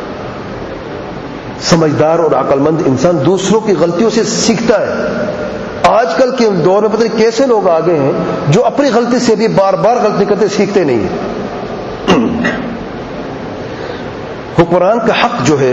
سمجھدار اور عقل مند انسان دوسروں کی غلطیوں سے سیکھتا ہے۔ آج کل کے دور میں پتہ نہیں کیسے لوگ آگے ہیں جو اپنی غلطی سے بھی بار بار غلطی کرتے، سیکھتے نہیں ہیں۔ حکمران کا حق جو ہے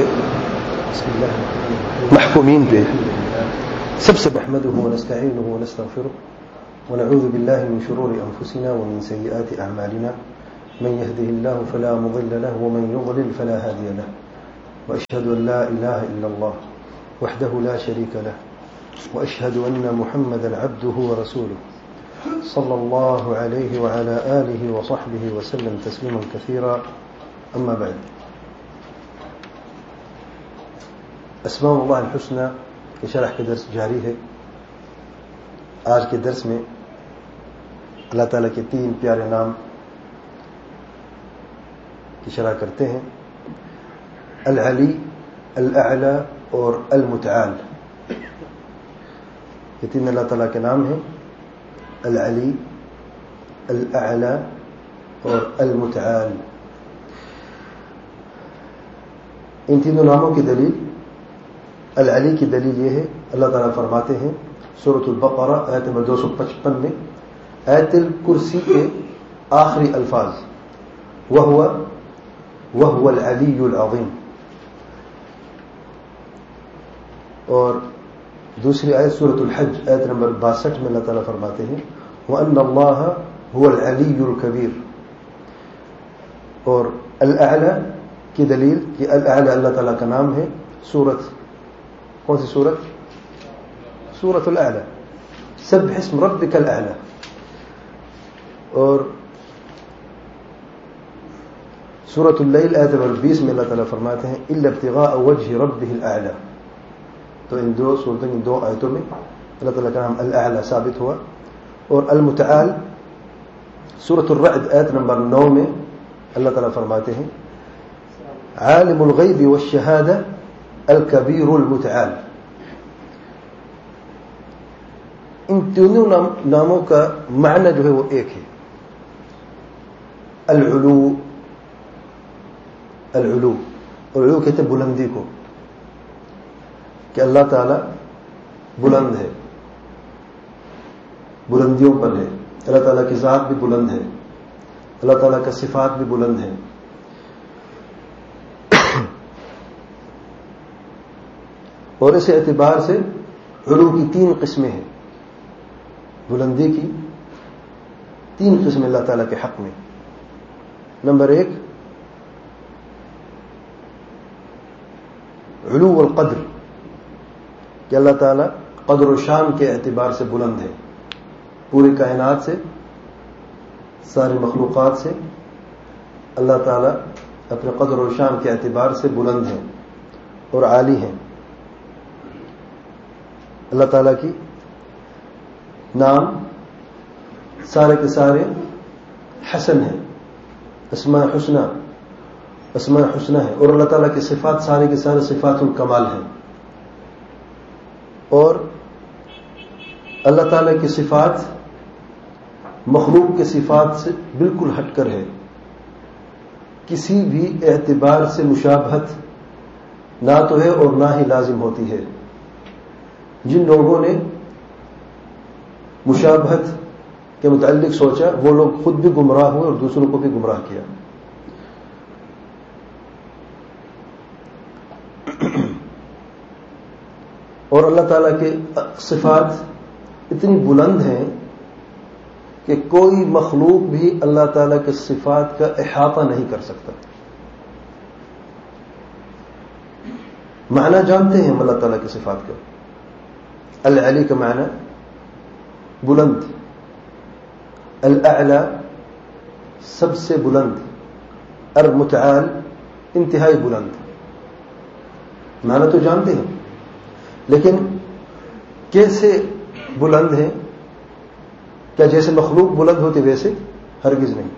محکومین پہ سب سے نحمده ونستعينه ونستغفره ونعوذ بالله من شرور أنفسنا ومن سيئات أعمالنا من يهده الله فلا مضل له ومن يضلل فلا هادي له وأشهد أن لا إله إلا الله وحده لا شريك له وأشهد أن محمدا عبده ورسوله صلى الله عليه وعلى آله وصحبه وسلم تسليما كثيرا أما بعد اسماء اللہ الحسنى کی شرح کے درس جاری ہے. آج کے درس میں اللہ تعالیٰ کے 3 پیارے نام کی شرح کرتے ہیں. العلی، الاعلی اور المتعال. یہ 3 اللہ تعالیٰ کے نام ہیں، العلی، الاعلی اور المتعال. ان تینوں ناموں کی دلیل، العلی کی دلیل یہ ہے، اللہ تعالیٰ فرماتے ہیں سورۃ البقرہ آیت نمبر 255 میں، آیت الکرسی کے آخری الفاظ وَهُوَ الْعَلِيُّ الْعَظِيمُ، اور دوسری آیت سورۃ الحج آیت نمبر 62 میں اللہ تعالیٰ فرماتے ہیں وَأَنَّ اللَّهَ هُوَ الْعَلِيُّ الْكَبِيرُ. اور الاعلی کی دلیل کہ الاعلی اللہ تعالیٰ کا نام ہے. کون سی سورت؟ سورۃ الاعلی، سبح اسم ربک الاعلی. اور سورۃ اللیل آیت نمبر 20 میں اللہ تعالیٰ فرماتے ہیں الا ابتغاء وجه ربه الاعلی. تو ان 2 سورتوں کی 2 آیتوں میں اللہ تعالیٰ کا نام الاعلی ثابت ہوا. اور المتعال سورۃ الرعد آیت نمبر 9 میں اللہ تعالیٰ فرماتے ہیں عالم الغیب والشہادہ الکبیر المتعال. ان تینوں ناموں کا معنی جو ہے وہ ایک ہے، العلو. العلو اور علو کہتے ہیں بلندی کو، کہ اللہ تعالی بلند ہے، بلندیوں پر ہے. اللہ تعالیٰ کی ذات بھی بلند ہے، اللہ تعالیٰ کا صفات بھی بلند ہے. اور اس اعتبار سے علو کی 3 قسمیں ہیں، بلندی کی 3 قسمیں اللہ تعالیٰ کے حق میں. نمبر 1 علو القدر، کہ اللہ تعالیٰ قدر و شان کے اعتبار سے بلند ہے، پوری کائنات سے، ساری مخلوقات سے اللہ تعالیٰ اپنے قدر و شان کے اعتبار سے بلند ہیں اور عالی ہیں. اللہ تعالیٰ کی نام سارے کے سارے حسن ہیں، اسماء حسنہ ہے. اور اللہ تعالیٰ کی صفات سارے کے سارے صفات الکمال ہیں. اور اللہ تعالیٰ کی صفات مخلوق کے صفات سے بالکل ہٹ کر ہے، کسی بھی اعتبار سے مشابہت نہ تو ہے اور نہ ہی لازم ہوتی ہے. جن لوگوں نے مشابہت کے متعلق سوچا وہ لوگ خود بھی گمراہ ہوئے اور دوسروں کو بھی گمراہ کیا. اور اللہ تعالیٰ کے صفات اتنی بلند ہیں کہ کوئی مخلوق بھی اللہ تعالیٰ کے صفات کا احاطہ نہیں کر سکتا. معنی جانتے ہیں ہم اللہ تعالیٰ کی صفات کا. العلی کا معنی بلند، الاعلی سب سے بلند، المتعال انتہائی بلند. معنی تو جانتے ہیں، لیکن کیسے بلند ہیں؟ کیا جیسے مخلوق بلند ہوتی ویسے؟ ہرگز نہیں.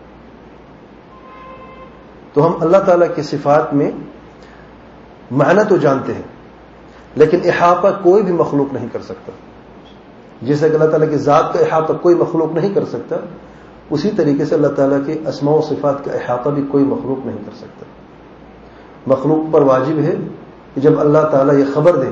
تو ہم اللہ تعالیٰ کی صفات میں معنی تو جانتے ہیں، لیکن احاطہ کوئی بھی مخلوق نہیں کر سکتا. جیسا کہ اللہ تعالیٰ کی ذات کا احاطہ کوئی مخلوق نہیں کر سکتا، اسی طریقے سے اللہ تعالیٰ کے اسماء و صفات کا احاطہ بھی کوئی مخلوق نہیں کر سکتا. مخلوق پر واجب ہے کہ جب اللہ تعالیٰ یہ خبر دے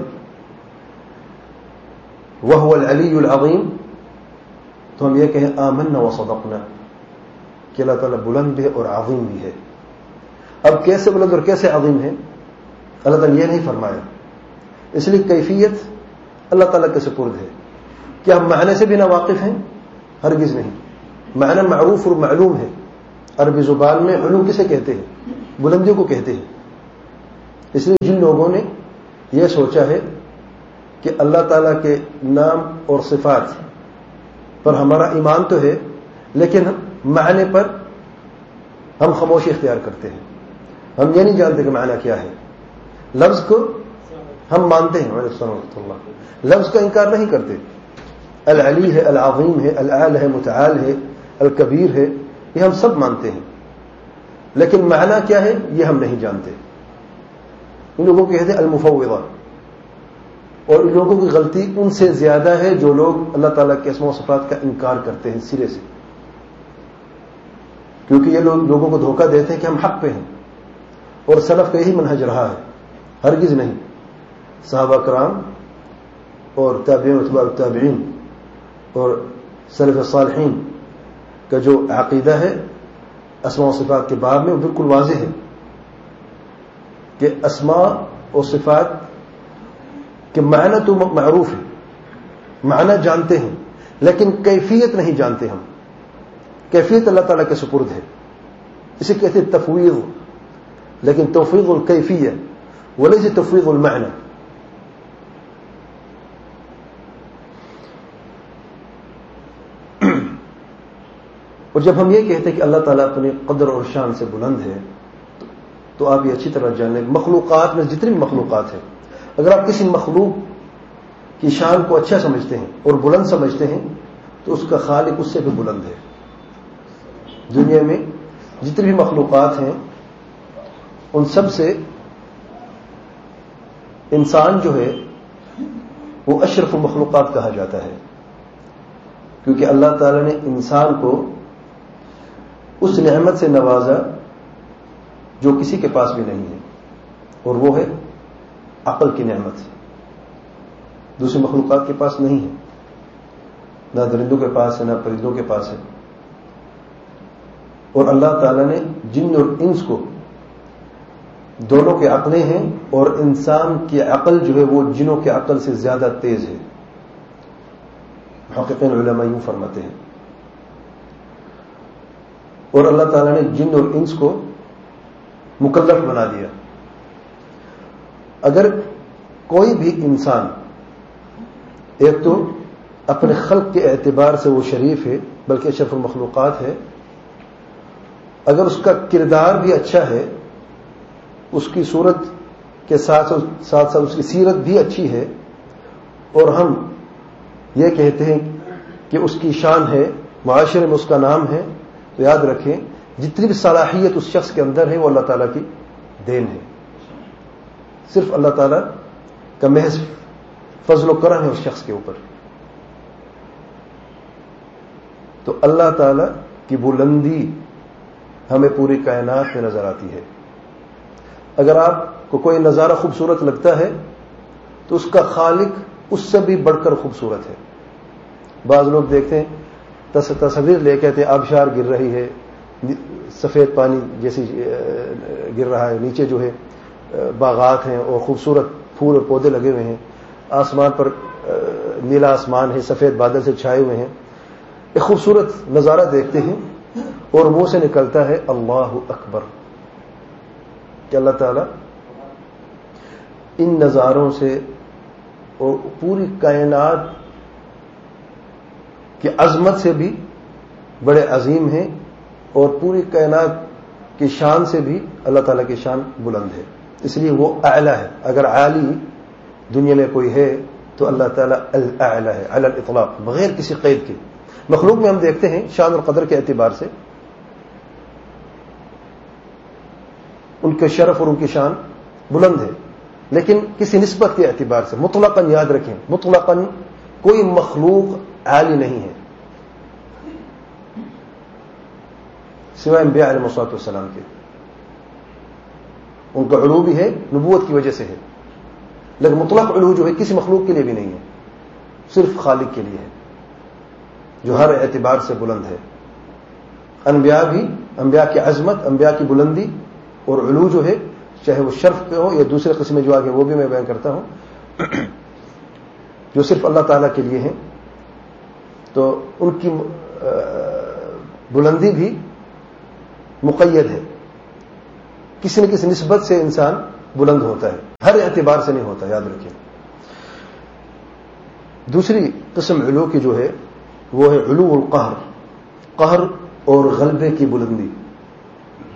وَهُوَ الْعَلِيُّ الْعَظِيمُ تو ہم یہ کہیں آمنا وصدقنا کہ اللہ تعالیٰ بلند بھی ہے اور عظیم بھی ہے. اب کیسے بلند اور کیسے عظیم ہے اللہ تعالیٰ یہ نہیں فرمایا. اس لیے کیفیت اللہ تعالیٰ کے سپرد ہے. کیا ہم معنی سے بھی نا واقف ہیں؟ ہرگز نہیں. معنی معروف اور معلوم ہے. عربی زبان میں علو کسے کہتے ہیں؟ بلندیوں کو کہتے ہیں. اس لیے جن لوگوں نے یہ سوچا ہے کہ اللہ تعالیٰ کے نام اور صفات پر ہمارا ایمان تو ہے لیکن معنی پر ہم خاموشی اختیار کرتے ہیں. ہم یہ نہیں جانتے کہ معنی کیا ہے. لفظ کو ہم مانتے ہیں. وعلیکم السلام ورحمۃ اللہ. لفظ کا انکار نہیں کرتے. العلی ہے، العظیم ہے، العال ہے، متعال ہے، الکبیر ہے، یہ ہم سب مانتے ہیں لیکن معنی کیا ہے یہ ہم نہیں جانتے. ان لوگوں کو کہتے ہیں المفوضہ. اور ان لوگوں کی غلطی ان سے زیادہ ہے جو لوگ اللہ تعالیٰ کے اسماء و صفات کا انکار کرتے ہیں سرے سے. کیونکہ یہ لوگ لوگوں کو دھوکہ دیتے ہیں کہ ہم حق پہ ہیں اور سلف کا یہی منہج رہا ہے. ہرگز نہیں. صحابہ کرام اور تابعین و اتباع التابعین اور سلف صالحین کا جو عقیدہ ہے اسماء و صفات کے باب میں وہ بالکل واضح ہے کہ اسماء و صفات کے معنی تو معروف ہے، معنی جانتے ہیں لیکن کیفیت نہیں جانتے. ہم کیفیت اللہ تعالیٰ کے سپرد ہے. اسے کہتے ہیں تفویض. لیکن توفیض الکیفیہ ولیس تفویض المعنی. اور جب ہم یہ کہتے ہیں کہ اللہ تعالیٰ اپنی قدر اور شان سے بلند ہے تو آپ یہ اچھی طرح جانیں مخلوقات میں جتنی بھی مخلوقات ہیں اگر آپ کسی مخلوق کی شان کو اچھا سمجھتے ہیں اور بلند سمجھتے ہیں تو اس کا خالق اس سے بھی بلند ہے. دنیا میں جتنی بھی مخلوقات ہیں ان سب سے انسان جو ہے وہ اشرف المخلوقات کہا جاتا ہے کیونکہ اللہ تعالی نے انسان کو اس نعمت سے نوازا جو کسی کے پاس بھی نہیں ہے اور وہ ہے عقل کی نعمت. دوسری مخلوقات کے پاس نہیں ہے. نہ درندوں کے پاس ہے نہ پرندوں کے پاس ہے. اور اللہ تعالی نے جن اور انس کو دونوں کے عقلیں ہیں اور انسان کی عقل جو ہے وہ جنوں کے عقل سے زیادہ تیز ہے. محققین علماء یوں فرماتے ہیں. اور اللہ تعالی نے جن اور انس کو مکلف بنا دیا. اگر کوئی بھی انسان ایک تو اپنے خلق کے اعتبار سے وہ شریف ہے بلکہ اشرف المخلوقات ہے، اگر اس کا کردار بھی اچھا ہے، اس کی صورت کے ساتھ ساتھ اس کی سیرت بھی اچھی ہے اور ہم یہ کہتے ہیں کہ اس کی شان ہے، معاشرے میں اس کا نام ہے، تو یاد رکھیں جتنی بھی صلاحیت اس شخص کے اندر ہے وہ اللہ تعالیٰ کی دین ہے. صرف اللہ تعالیٰ کا محض فضل و کرم ہے اس شخص کے اوپر. تو اللہ تعالیٰ کی بلندی ہمیں پوری کائنات میں نظر آتی ہے. اگر آپ کو کوئی نظارہ خوبصورت لگتا ہے تو اس کا خالق اس سے بھی بڑھ کر خوبصورت ہے. بعض لوگ دیکھتے ہیں تصویر لے کہتے ہیں آبشار گر رہی ہے، سفید پانی جیسی گر رہا ہے، نیچے جو ہے باغات ہیں اور خوبصورت پھول اور پودے لگے ہوئے ہیں، آسمان پر نیلا آسمان ہے، سفید بادل سے چھائے ہوئے ہیں. ایک خوبصورت نظارہ دیکھتے ہیں اور منہ سے نکلتا ہے اللہ اکبر. کہ اللہ تعالیٰ ان نظاروں سے اور پوری کائنات کی عظمت سے بھی بڑے عظیم ہیں اور پوری کائنات کی شان سے بھی اللہ تعالیٰ کی شان بلند ہے. اس لیے وہ اعلیٰ ہے. اگر عالی دنیا میں کوئی ہے تو اللہ تعالیٰ الاعلیٰ ہے علی الاطلاق بغیر کسی قید کے. مخلوق میں ہم دیکھتے ہیں شان اور قدر کے اعتبار سے ان کے شرف اور ان کی شان بلند ہے لیکن کسی نسبت کے اعتبار سے مطلقاً یاد رکھیں مطلقاً کوئی مخلوق عالی نہیں ہے سوائے انبیاء علیہ الصلوۃ والسلام کے. ان کا علو بھی ہے نبوت کی وجہ سے ہے لیکن مطلق علو جو ہے کسی مخلوق کے لیے بھی نہیں ہے، صرف خالق کے لیے ہے جو ہر اعتبار سے بلند ہے. انبیاء بھی، انبیاء کی عظمت، انبیاء کی بلندی اور علو جو ہے چاہے وہ شرف پہ ہو یا دوسرے قسم جو آگے وہ بھی میں بیان کرتا ہوں جو صرف اللہ تعالیٰ کے لیے ہیں، تو ان کی بلندی بھی مقید ہے، کسی نہ کسی نسبت سے انسان بلند ہوتا ہے، ہر اعتبار سے نہیں ہوتا، یاد رکھیں۔ دوسری قسم علو کی جو ہے وہ ہے علو القہر، قہر اور غلبے کی بلندی۔